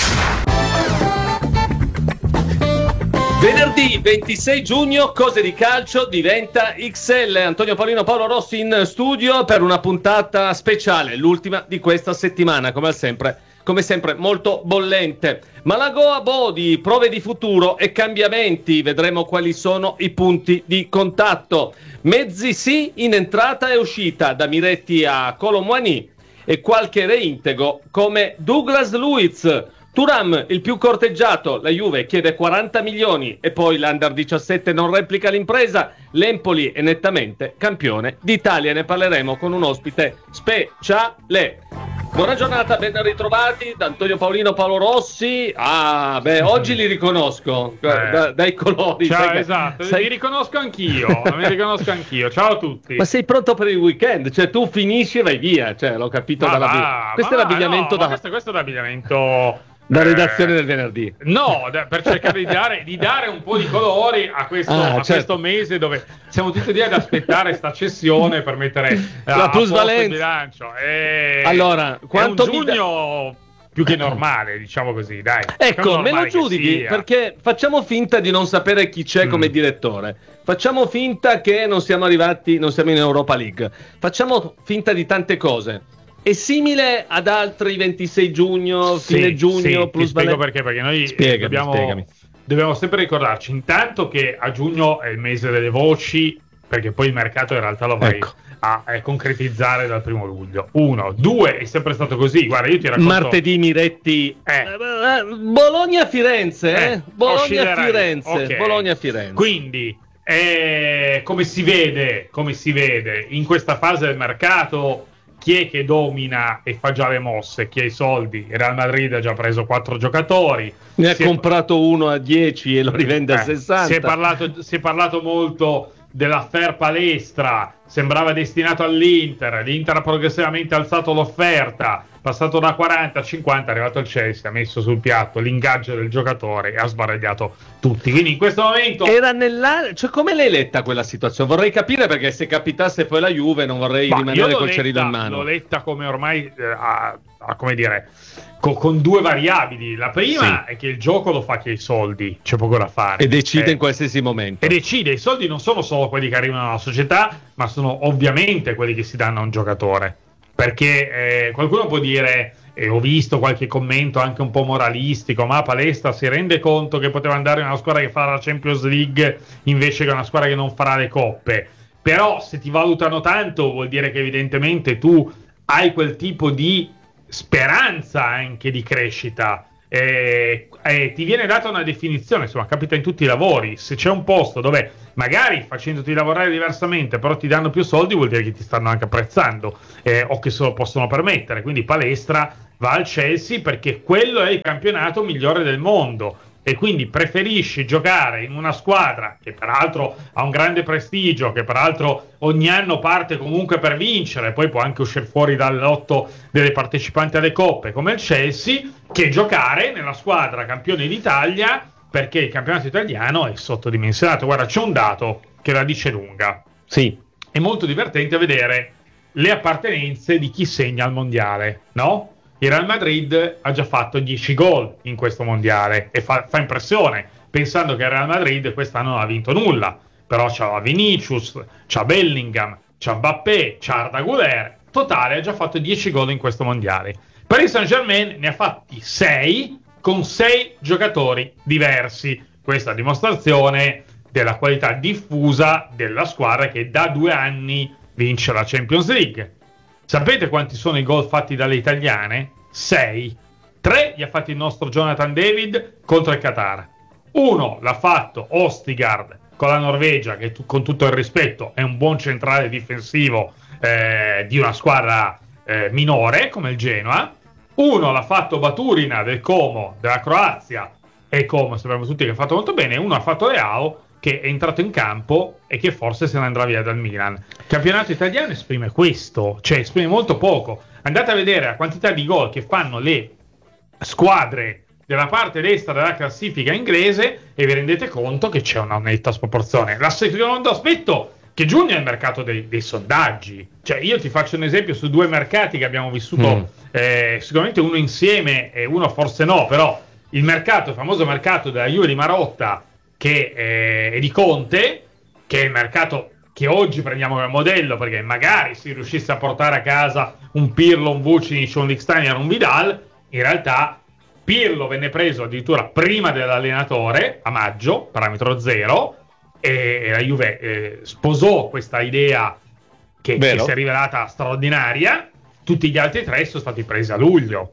Venerdì 26 giugno, Cose di calcio diventa XL. Antonio Paolino, Paolo Rossi in studio per una puntata speciale, l'ultima di questa settimana, come sempre molto bollente. Malago a Bodi, prove di futuro e cambiamenti, vedremo quali sono i punti di contatto. Mezzi sì in entrata e uscita, da Miretti a Kolo Muani, e qualche reintego come Douglas Luiz. Thuram, il più corteggiato, la Juve chiede 40 milioni e poi l'Under 17 non replica l'impresa. L'Empoli è nettamente campione d'Italia, ne parleremo con un ospite speciale. Buona giornata, ben ritrovati da Antonio Paolino, Paolo Rossi. Oggi li riconosco dai colori. Ciao, esatto, mi riconosco anch'io. Ciao a tutti. Ma sei pronto per il weekend? Cioè tu finisci e vai via, l'ho capito questo è l'abbigliamento questo è l'abbigliamento da redazione del venerdì. No, per cercare di dare un po' di colori a questo mese dove siamo tutti lì ad aspettare sta cessione per mettere la plusvalenza in bilancio. Allora, quanto è un giugno più che normale, diciamo così, dai. Ecco, me lo giudichi perché facciamo finta di non sapere chi c'è come direttore. Facciamo finta che non siamo in Europa League. Facciamo finta di tante cose. È simile ad altri 26 giugno, fine giugno, plus ti spiego perché noi dobbiamo sempre ricordarci intanto che a giugno è il mese delle voci, perché poi il mercato in realtà lo vai a concretizzare dal 1 luglio. 1, 2, è sempre stato così. Guarda, io ti racconto martedì Miretti Bologna-Firenze Bologna-Firenze. Quindi come si vede in questa fase del mercato, chi è che domina e fa già le mosse? Chi ha i soldi? Il Real Madrid ha già preso 4 giocatori. Ne ha comprato uno a 10 e lo rivende a 60. Si è parlato molto dell'affair Palestra. Sembrava destinato all'Inter. L'Inter ha progressivamente alzato l'offerta, passato da 40 a 50, è arrivato il Chelsea, ha messo sul piatto l'ingaggio del giocatore e ha sbaragliato tutti. Quindi in questo momento era come l'hai letta quella situazione? Vorrei capire, perché se capitasse poi la Juve non vorrei rimanere col cerino in mano. L'ho letta come ormai con due variabili. La prima è che il gioco lo fa chi ha i soldi, c'è poco da fare e decide in qualsiasi momento. E decide, i soldi non sono solo quelli che arrivano alla società, ma sono ovviamente quelli che si danno a un giocatore. Perché qualcuno può dire, e ho visto qualche commento anche un po' moralistico, ma Palestra si rende conto che poteva andare in una squadra che farà la Champions League invece che una squadra che non farà le coppe. Però se ti valutano tanto vuol dire che evidentemente tu hai quel tipo di speranza anche di crescita. Ti viene data una definizione, insomma, capita in tutti i lavori. Se c'è un posto dove magari facendoti lavorare diversamente però ti danno più soldi, vuol dire che ti stanno anche apprezzando o che se lo possono permettere. Quindi Palestra va al Chelsea perché quello è il campionato migliore del mondo e quindi preferisci giocare in una squadra che peraltro ha un grande prestigio, che peraltro ogni anno parte comunque per vincere, poi può anche uscire fuori dal lotto delle partecipanti alle coppe come il Chelsea, che giocare nella squadra campione d'Italia, perché il campionato italiano è sottodimensionato. Guarda, c'è un dato che la dice lunga. Sì. È molto divertente vedere le appartenenze di chi segna al mondiale, no? Il Real Madrid ha già fatto 10 gol in questo mondiale e fa impressione, pensando che il Real Madrid quest'anno non ha vinto nulla, però c'ha Vinicius, c'ha Bellingham, c'ha Mbappé, c'ha Arda Güler, totale ha già fatto 10 gol in questo mondiale. Paris Saint-Germain ne ha fatti 6 con 6 giocatori diversi. Questa dimostrazione della qualità diffusa della squadra che da 2 anni vince la Champions League. Sapete quanti sono i gol fatti dalle italiane? 6. 3 li ha fatti il nostro Jonathan David contro il Qatar. 1 l'ha fatto Østigard con la Norvegia, che con tutto il rispetto è un buon centrale difensivo di una squadra minore come il Genoa. 1 l'ha fatto Baturina del Como della Croazia, e Como sappiamo tutti che ha fatto molto bene. 1 ha fatto Leao, che è entrato in campo e che forse se ne andrà via dal Milan. Il campionato italiano esprime questo, cioè esprime molto poco. Andate a vedere la quantità di gol che fanno le squadre della parte destra della classifica inglese e vi rendete conto che c'è una netta sproporzione. Il secondo aspetto, che giugno è il mercato dei sondaggi. Cioè, io ti faccio un esempio su 2 mercati che abbiamo vissuto, sicuramente uno insieme e uno forse no, però il famoso mercato della Juve di Marotta, che è di Conte, che è il mercato che oggi prendiamo come modello, perché magari si riuscisse a portare a casa un Pirlo, un Vucinic, un Lichtsteiner, un Vidal. In realtà Pirlo venne preso addirittura prima dell'allenatore, a maggio, parametro 0, e la Juve sposò questa idea che si è rivelata straordinaria. Tutti gli altri 3 sono stati presi a luglio,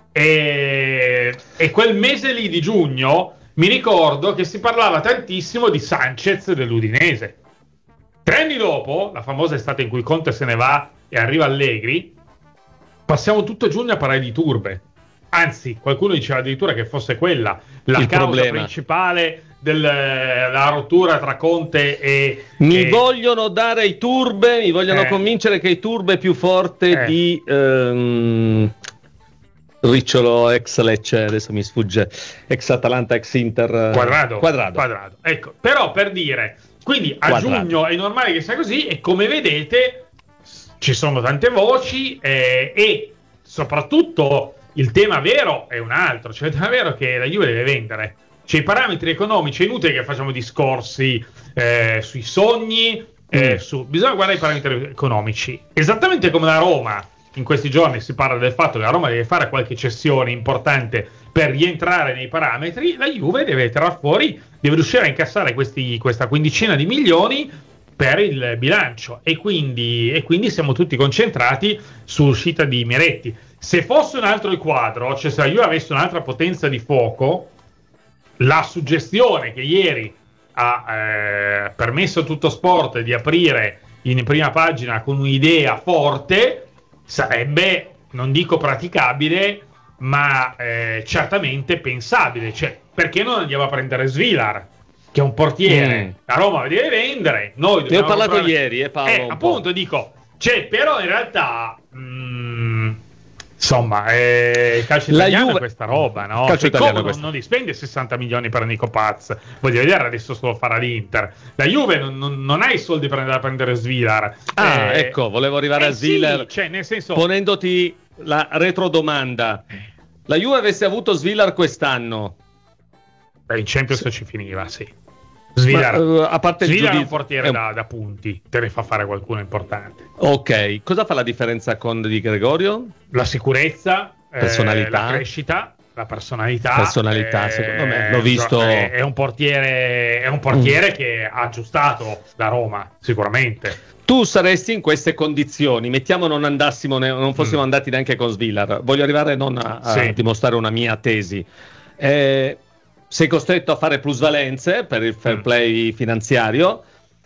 e quel mese lì di giugno mi ricordo che si parlava tantissimo di Sanchez dell'Udinese. 3 anni dopo, la famosa estate in cui Conte se ne va e arriva Allegri, passiamo tutto giugno a parlare di turbe. Anzi, qualcuno diceva addirittura che fosse quella la causa principale della rottura tra Conte e... vogliono dare i turbe, mi vogliono convincere che i turbe è più forte di... Ricciolo ex Lecce, adesso mi sfugge, ex Atalanta, ex Inter, Quadrado. Ecco, però per dire, quindi a giugno è normale che sia così, e come vedete ci sono tante voci, e soprattutto il tema vero è un altro, cioè il tema vero è che la Juve deve vendere. Cioè, i parametri economici, è inutile che facciamo discorsi sui sogni, bisogna guardare i parametri economici, esattamente come la Roma. In questi giorni si parla del fatto che la Roma deve fare qualche cessione importante per rientrare nei parametri. La Juve deve tirare fuori, deve riuscire a incassare questa quindicina di milioni per il bilancio, e quindi siamo tutti concentrati sull'uscita di Miretti. Se fosse un altro il quadro, cioè se la Juve avesse un'altra potenza di fuoco, la suggestione che ieri ha permesso a Tutto Sport di aprire in prima pagina con un'idea forte sarebbe, non dico praticabile, ma certamente pensabile. Cioè, perché non andiamo a prendere Svilar, che è un portiere? La Roma deve vendere, noi ne ho parlato ieri, Paolo, appunto dico, cioè, però in realtà insomma, il calcio italiano Juve... è questa roba, no? Calcio italiano non li spende 60 milioni per Nico Paz, voglio vedere adesso se lo farà l'Inter. La Juve non ha i soldi per andare a prendere Svilar. Ecco, volevo arrivare a Svilar, cioè, nel senso, ponendoti la retrodomanda. La Juve avesse avuto Svilar quest'anno, in Champions ci finiva, sì. Svilar, a parte Svilar è un portiere da punti, te ne fa fare qualcuno importante. Ok, cosa fa la differenza con Di Gregorio? La sicurezza, personalità, la crescita, la personalità. Secondo me l'ho visto. È un portiere che ha aggiustato la Roma, sicuramente. Tu saresti in queste condizioni, mettiamo non fossimo andati neanche con Svilar. Voglio arrivare non a dimostrare una mia tesi. Sei costretto a fare plusvalenze per il fair play finanziario.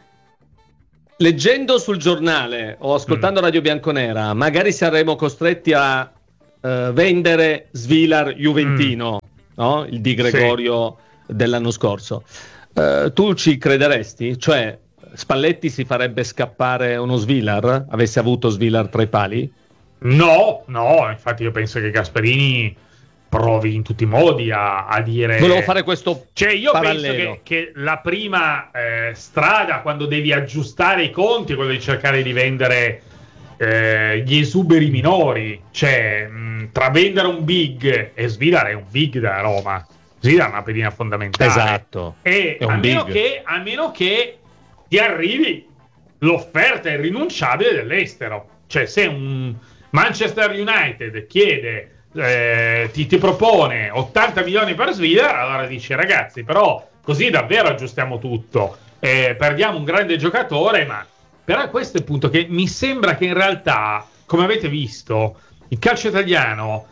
Leggendo sul giornale o ascoltando Radio Bianconera, magari saremo costretti a vendere Svilar Juventino, no? Il Di Gregorio dell'anno scorso. Tu ci crederesti? Cioè, Spalletti si farebbe scappare uno Svilar? Avesse avuto Svilar tra i pali? No, infatti io penso che Gasperini provi in tutti i modi a dire... Volevo fare questo io parallelo. penso che la prima strada, quando devi aggiustare i conti, è quella di cercare di vendere gli esuberi minori. Cioè, tra vendere un big, e Svilar è un big da Roma, Svilar è una pedina fondamentale. Esatto. E a meno che ti arrivi l'offerta irrinunciabile dell'estero. Cioè, se un Manchester United chiede, ti propone 80 milioni per Svilar, allora dici ragazzi, però così davvero aggiustiamo tutto, perdiamo un grande giocatore, ma però questo è il punto, che mi sembra che in realtà, come avete visto, il calcio italiano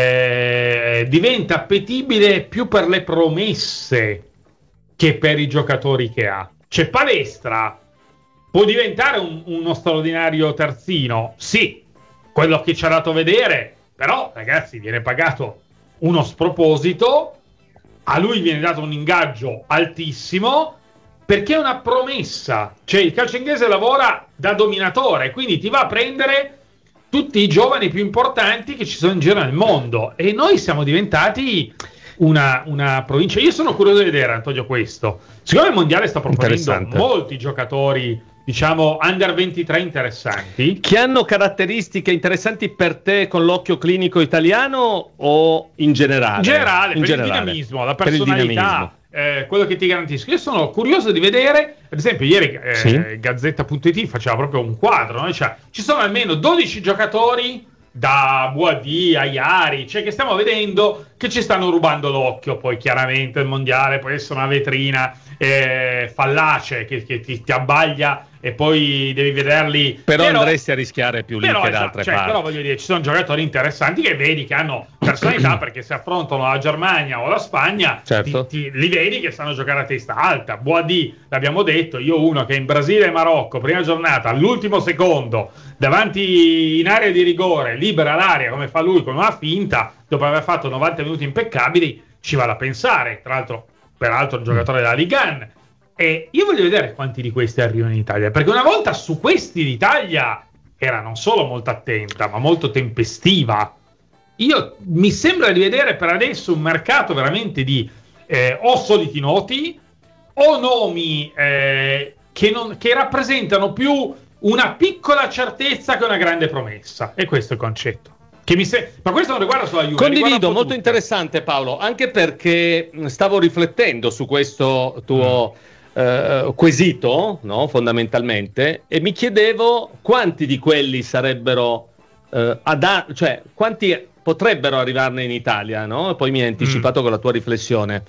diventa appetibile più per le promesse che per i giocatori che ha. Cioè, Palestra può diventare uno straordinario terzino, sì, quello che ci ha dato vedere, però ragazzi, viene pagato uno sproposito, a lui viene dato un ingaggio altissimo, perché è una promessa. Cioè, il calcio inglese lavora da dominatore, quindi ti va a prendere tutti i giovani più importanti che ci sono in giro nel mondo, e noi siamo diventati una provincia. Io sono curioso di vedere, Antonio, questo. Siccome il mondiale sta proponendo molti giocatori, diciamo, under 23 interessanti, che hanno caratteristiche interessanti per te con l'occhio clinico italiano o in generale? In generale, per il dinamismo, la personalità, quello che ti garantisco. Io sono curioso di vedere, ad esempio ieri Gazzetta.it faceva proprio un quadro, no? Cioè, ci sono almeno 12 giocatori, da Boadi a Iari, cioè, che stiamo vedendo che ci stanno rubando l'occhio. Poi chiaramente il mondiale può essere una vetrina fallace che ti abbaglia e poi devi vederli, però andresti a rischiare più lì che da altre parti. Però voglio dire, ci sono giocatori interessanti che vedi che hanno personalità, perché se affrontano la Germania o la Spagna, certo, li vedi che stanno a giocare a testa alta. Boadi, l'abbiamo detto, io uno che in Brasile e Marocco, prima giornata, all'ultimo secondo, davanti in area di rigore, libera l'area come fa lui con una finta, dopo aver fatto 90 minuti impeccabili, ci vale a pensare. Tra l'altro, peraltro un giocatore della Ligue 1, e io voglio vedere quanti di questi arrivano in Italia, perché una volta su questi l'Italia era non solo molto attenta, ma molto tempestiva. Mi sembra di vedere per adesso un mercato veramente di o soliti noti o nomi che rappresentano più una piccola certezza che una grande promessa, e questo è il concetto. Ma questo non riguarda solo la Juve. Condivido, molto interessante, Paolo, anche perché stavo riflettendo su questo tuo quesito, no, fondamentalmente, e mi chiedevo quanti di quelli sarebbero cioè quanti potrebbero arrivarne in Italia, no? Poi mi hai anticipato con la tua riflessione.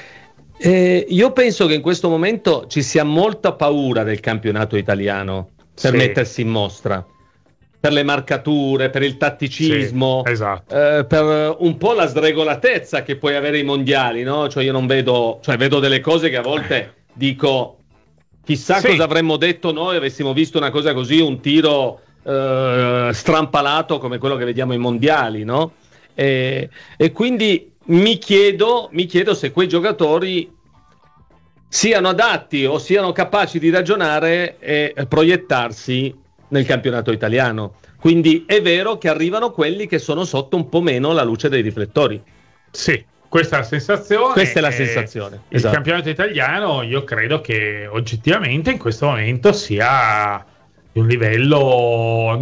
Io penso che in questo momento ci sia molta paura del campionato italiano per mettersi in mostra, per le marcature, per il tatticismo, esatto, per un po' la sregolatezza che puoi avere ai mondiali, no? Cioè io non vedo, vedo delle cose che a volte dico, chissà cosa avremmo detto noi avessimo visto una cosa così, un tiro strampalato come quello che vediamo ai mondiali, no? E quindi mi chiedo se quei giocatori siano adatti o siano capaci di ragionare e proiettarsi nel campionato italiano. Quindi è vero che arrivano quelli che sono sotto un po' meno la luce dei riflettori. Sì, questa è la sensazione. Questa è la sensazione. Il campionato italiano, io credo che oggettivamente in questo momento sia di un livello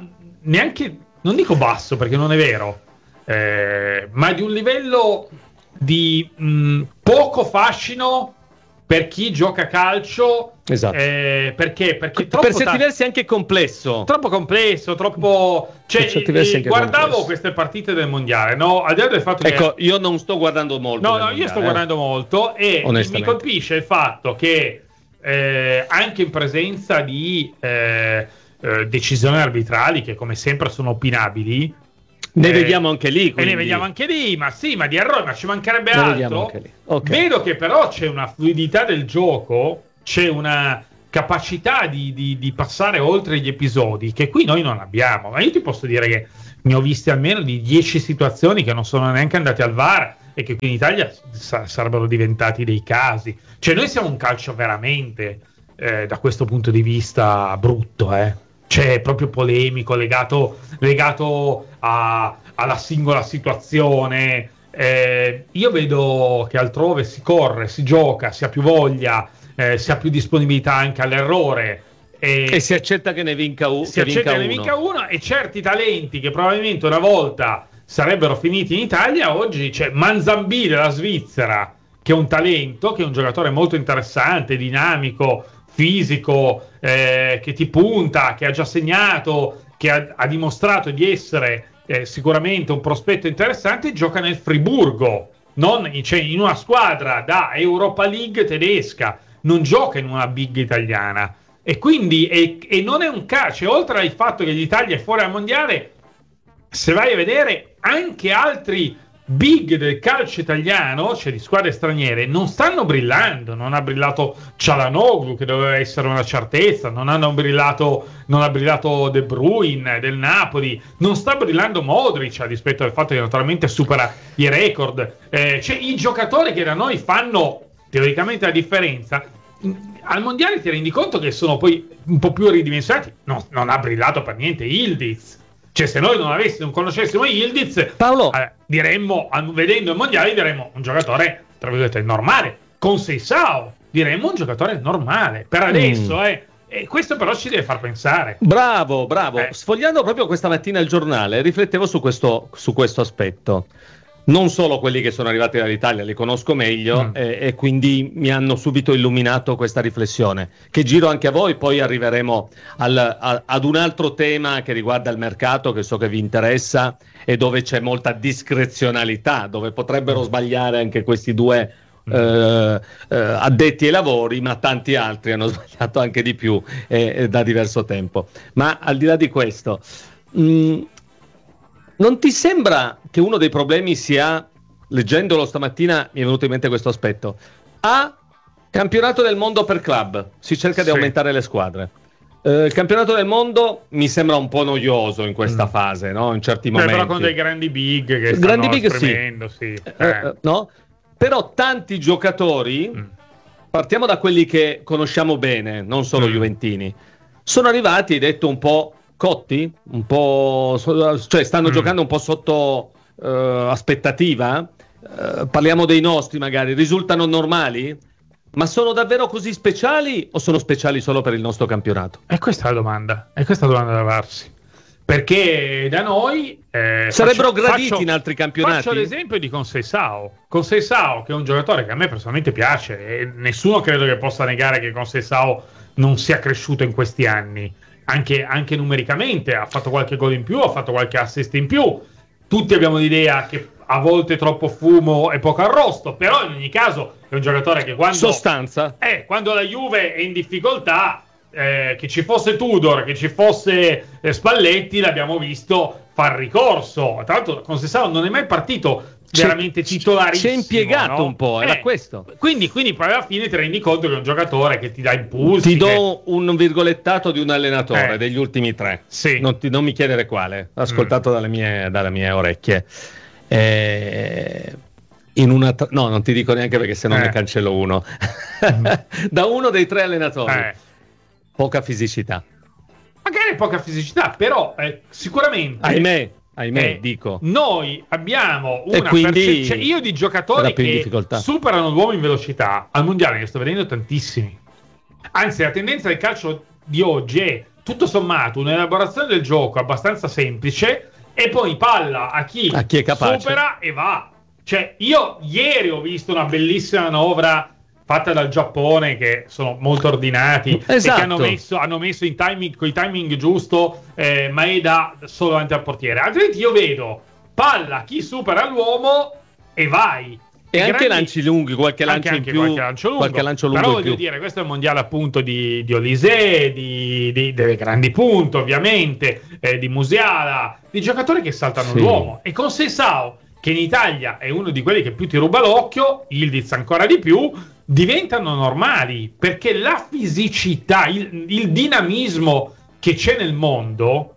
non dico basso, perché non è vero, ma di un livello di poco fascino per chi gioca a calcio. Esatto. Perché troppo, per certi versi anche complesso, troppo, cioè, guardavo queste partite del mondiale, no? Al di là del fatto che io non sto guardando molto, io sto guardando molto, e mi colpisce il fatto che anche in presenza di decisioni arbitrali che come sempre sono opinabili, ne vediamo anche lì, e ne vediamo anche lì, ma di errori, ma ci mancherebbe altro. Vedo che però c'è una fluidità del gioco, c'è una capacità di passare oltre gli episodi che qui noi non abbiamo. Ma io ti posso dire che ne ho viste almeno di 10 situazioni che non sono neanche andate al VAR, e che qui in Italia sarebbero diventati dei casi. Cioè noi siamo un calcio veramente da questo punto di vista brutto, cioè proprio polemico, legato alla singola situazione. Io vedo che altrove si corre, si gioca, si ha più voglia, si ha più disponibilità anche all'errore. E si accetta che ne vinca uno. E certi talenti che probabilmente una volta sarebbero finiti in Italia, oggi c'è Manzambile della Svizzera, che è un talento, che è un giocatore molto interessante, dinamico, fisico, che ti punta, che ha già segnato, che ha dimostrato di essere sicuramente un prospetto interessante. Gioca nel Friburgo, in una squadra da Europa League tedesca, non gioca in una big italiana. E quindi e non è un calcio, oltre al fatto che l'Italia è fuori al mondiale, se vai a vedere anche altri big del calcio italiano, cioè di squadre straniere, non stanno brillando. Non ha brillato Çalhanoğlu, che doveva essere una certezza, non ha brillato De Bruyne del Napoli, non sta brillando Modric, a dispetto del fatto che naturalmente supera i record. Cioè i giocatori che da noi fanno teoricamente la differenza, al mondiale ti rendi conto che sono poi un po' più ridimensionati. Non ha brillato per niente Yildiz. Cioè, se noi non conoscessimo Yildiz, Paolo, diremmo, vedendo il mondiale, diremmo un giocatore, tra virgolette, normale. Con Seisao diremmo un giocatore normale. Per adesso, E questo però ci deve far pensare. Bravo. Sfogliando proprio questa mattina il giornale, riflettevo su questo aspetto. Non solo quelli che sono arrivati dall'Italia li conosco meglio, e quindi mi hanno subito illuminato questa riflessione, che giro anche a voi. Poi arriveremo ad un altro tema che riguarda il mercato, che so che vi interessa, e dove c'è molta discrezionalità, dove potrebbero sbagliare anche questi due addetti ai lavori, ma tanti altri hanno sbagliato anche di più da diverso tempo. Ma al di là di questo, non ti sembra che uno dei problemi sia, leggendolo stamattina mi è venuto in mente questo aspetto, campionato del mondo per club, si cerca di aumentare le squadre. Il campionato del mondo mi sembra un po' noioso in questa fase, no? In certi momenti. Però con dei grandi big che stanno esprimendo, no? Però tanti giocatori, partiamo da quelli che conosciamo bene, non solo juventini, sono arrivati, detto un po' cotti, un po', cioè stanno giocando un po' sotto aspettativa. Parliamo dei nostri, magari risultano normali, ma sono davvero così speciali o sono speciali solo per il nostro campionato? E questa è la domanda, da farsi, perché da noi sarebbero graditi in altri campionati. Faccio l'esempio di Conceição, che è un giocatore che a me personalmente piace, e nessuno credo che possa negare che Conceição non sia cresciuto in questi anni. Anche numericamente ha fatto qualche gol in più, ha fatto qualche assist in più. Tutti abbiamo l'idea che a volte troppo fumo e poco arrosto, però in ogni caso è un giocatore che quando la Juve è in difficoltà, che ci fosse Tudor, che ci fosse Spalletti, l'abbiamo visto far ricorso. Tra l'altro Conceição non è mai partito veramente titolarissimo, si è impiegato, no? Un po', era questo. Quindi poi alla fine ti rendi conto che è un giocatore che ti dà impulsi. Ti do un virgolettato di un allenatore degli ultimi 3. Sì. Non mi chiedere quale, ascoltato dalle mie orecchie. No, non ti dico neanche, perché se no ne cancello uno. Da uno dei 3 allenatori. Poca fisicità. Magari poca fisicità, però sicuramente. Ahimè, dico. Noi abbiamo una quindi cioè io di giocatori che superano l'uomo in velocità al mondiale ne sto vedendo tantissimi. Anzi, la tendenza del calcio di oggi è tutto sommato un'elaborazione del gioco abbastanza semplice, e poi palla a chi è capace, supera e va. Cioè, io ieri ho visto una bellissima manovra fatta dal Giappone, che sono molto ordinati, e che hanno messo in timing, con i timing giusto, Maeda solo davanti al portiere. Altrimenti io vedo palla, chi supera l'uomo e vai. E anche lanci lunghi, qualche lancio in più, qualche lancio lungo. Però voglio dire, questo è il mondiale appunto di Olise, delle grandi punte ovviamente, di Musiala, di giocatori che saltano l'uomo. E con Seisao, che in Italia è uno di quelli che più ti ruba l'occhio, Yildiz ancora di più, diventano normali, perché la fisicità, il dinamismo che c'è nel mondo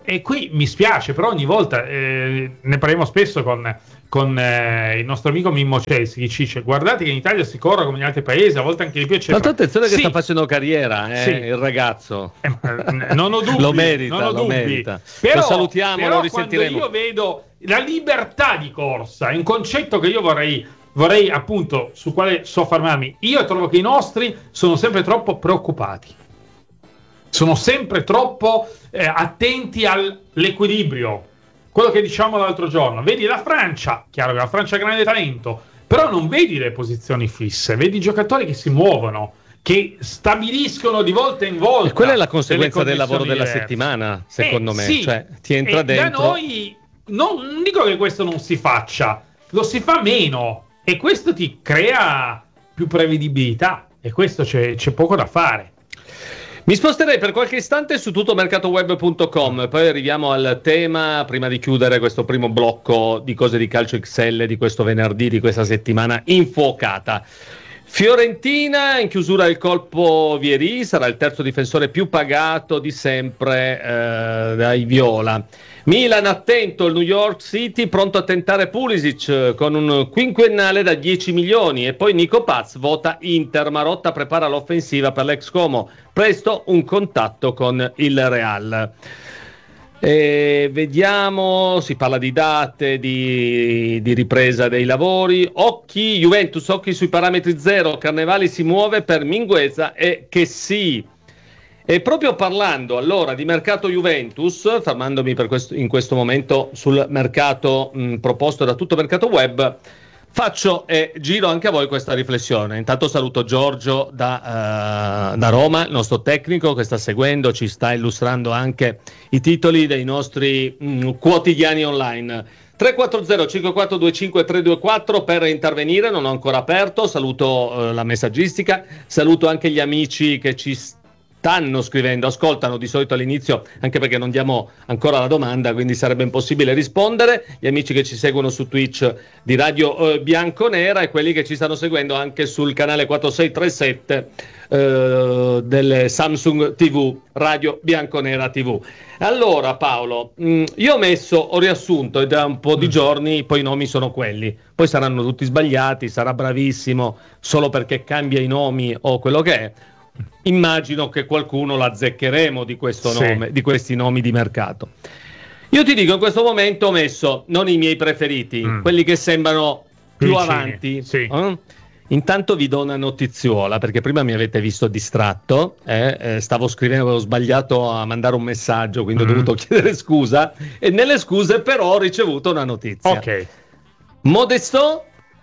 E qui mi spiace, però ogni volta ne parliamo spesso con il nostro amico Mimmo Celsi, che ci dice: guardate che in Italia si corre come negli altri paesi, a volte anche di più, eccetera. Tanto attenzione che sta facendo carriera, il ragazzo. Non ho dubbi, lo merita, non ho lo dubbi. merita. Però, lo salutiamo, lo risentiremo. Quando io vedo la libertà di corsa, è un concetto che io vorrei appunto, su quale soffermarmi. Io trovo che i nostri sono sempre troppo preoccupati, sono sempre troppo attenti all'equilibrio. Quello che diciamo l'altro giorno, vedi la Francia, chiaro che la Francia ha grande talento, però non vedi le posizioni fisse, vedi i giocatori che si muovono, che stabiliscono di volta in volta. E quella è la conseguenza del lavoro della settimana, secondo me. Sì. Cioè, ti entra dentro. Da noi non dico che questo non si faccia, lo si fa meno, e questo ti crea più prevedibilità, e questo c'è poco da fare. Mi sposterei per qualche istante su tuttomercatoweb.com, poi arriviamo al tema, prima di chiudere questo primo blocco di cose di calcio XL di questo venerdì, di questa settimana infuocata. Fiorentina in chiusura il colpo Vieri, sarà il terzo difensore più pagato di sempre dai viola. Milan attento, il New York City pronto a tentare Pulisic con un quinquennale da 10 milioni, e poi Nico Paz vota Inter, Marotta prepara l'offensiva per l'ex Como, presto un contatto con il Real. Vediamo, si parla di date, di ripresa dei lavori. Juventus, occhi sui parametri zero, Carnevali si muove per Mingueza e Chessy. E proprio parlando allora di mercato Juventus, fermandomi in questo momento sul mercato proposto da Tutto Mercato Web, faccio e giro anche a voi questa riflessione. Intanto saluto Giorgio da Roma, il nostro tecnico che sta seguendo, ci sta illustrando anche i titoli dei nostri quotidiani online. 340-5425-324 per intervenire, non ho ancora aperto, saluto la messaggistica, saluto anche gli amici che ci stanno scrivendo, ascoltano di solito all'inizio, anche perché non diamo ancora la domanda, quindi sarebbe impossibile rispondere, gli amici che ci seguono su Twitch di Radio Bianconera e quelli che ci stanno seguendo anche sul canale 4637 del Samsung TV, Radio Bianconera TV. Allora Paolo, io ho riassunto, e da un po' di giorni poi i nomi sono quelli, poi saranno tutti sbagliati, sarà bravissimo solo perché cambia i nomi o quello che è. Immagino che qualcuno l'azzeccheremo di questo nome, di questi nomi di mercato. Io ti dico, in questo momento ho messo non i miei preferiti, quelli che sembrano più avanti. Intanto vi do una notiziola, perché prima mi avete visto distratto, stavo scrivendo, avevo sbagliato a mandare un messaggio, quindi ho dovuto chiedere scusa, e nelle scuse però ho ricevuto una notizia. Ok. Modesto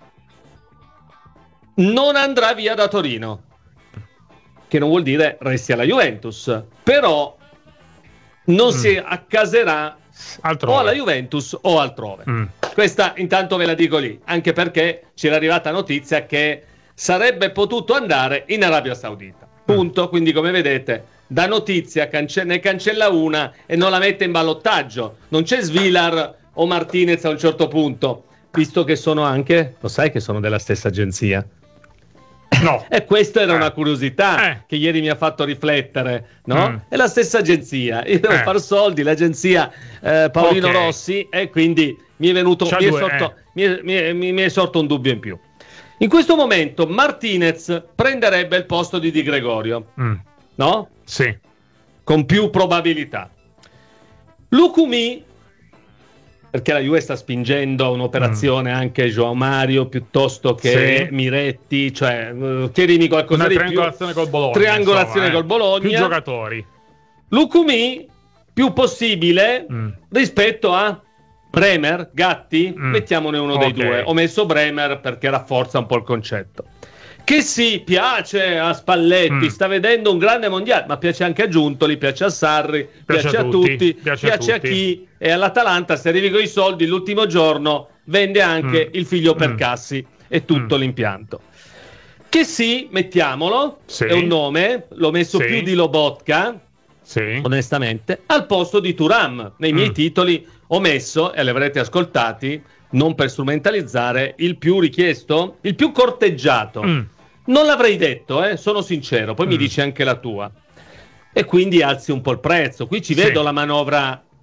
non andrà via da Torino, che non vuol dire resti alla Juventus, però non si accaserà altrove, o alla Juventus o altrove. Questa intanto ve la dico lì, anche perché c'era arrivata notizia che sarebbe potuto andare in Arabia Saudita. Punto. Quindi, come vedete, da notizia ne cancella una e non la mette in ballottaggio. Non c'è Svilar o Martinez a un certo punto, visto che sono anche, lo sai che sono della stessa agenzia? No. E questa era una curiosità che ieri mi ha fatto riflettere, no? È la stessa agenzia, io devo far soldi, l'agenzia Paolino Rossi, e quindi mi è venuto, mi è sorto un dubbio in più. In questo momento Martinez prenderebbe il posto di Di Gregorio, no? Sì. Con più probabilità. Lukumi, perché la Juve sta spingendo un'operazione anche João Mario piuttosto che Miretti, cioè chiedimi qualcosa una di triangolazione più. Col Bologna, triangolazione col Bologna, più giocatori. Lukumi più possibile rispetto a Bremer, Gatti, mettiamone uno dei due. Ho messo Bremer perché rafforza un po' il concetto. Che sì, piace a Spalletti, sta vedendo un grande mondiale, ma piace anche a Giuntoli, piace a Sarri, piace a tutti, piace a chi, e all'Atalanta se arrivi con i soldi l'ultimo giorno vende anche il figlio per Cassi e tutto l'impianto. Che sì, mettiamolo, è un nome, l'ho messo più di Lobotka, onestamente, al posto di Thuram. Nei miei titoli ho messo, e li avrete ascoltati, non per strumentalizzare, il più richiesto, il più corteggiato. Non l'avrei detto, sono sincero, poi mi dici anche la tua. E quindi alzi un po' il prezzo. Qui ci vedo la manovra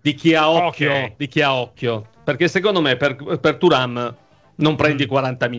di chi ha occhio, perché secondo me per Thuram non prendi 40 milioni.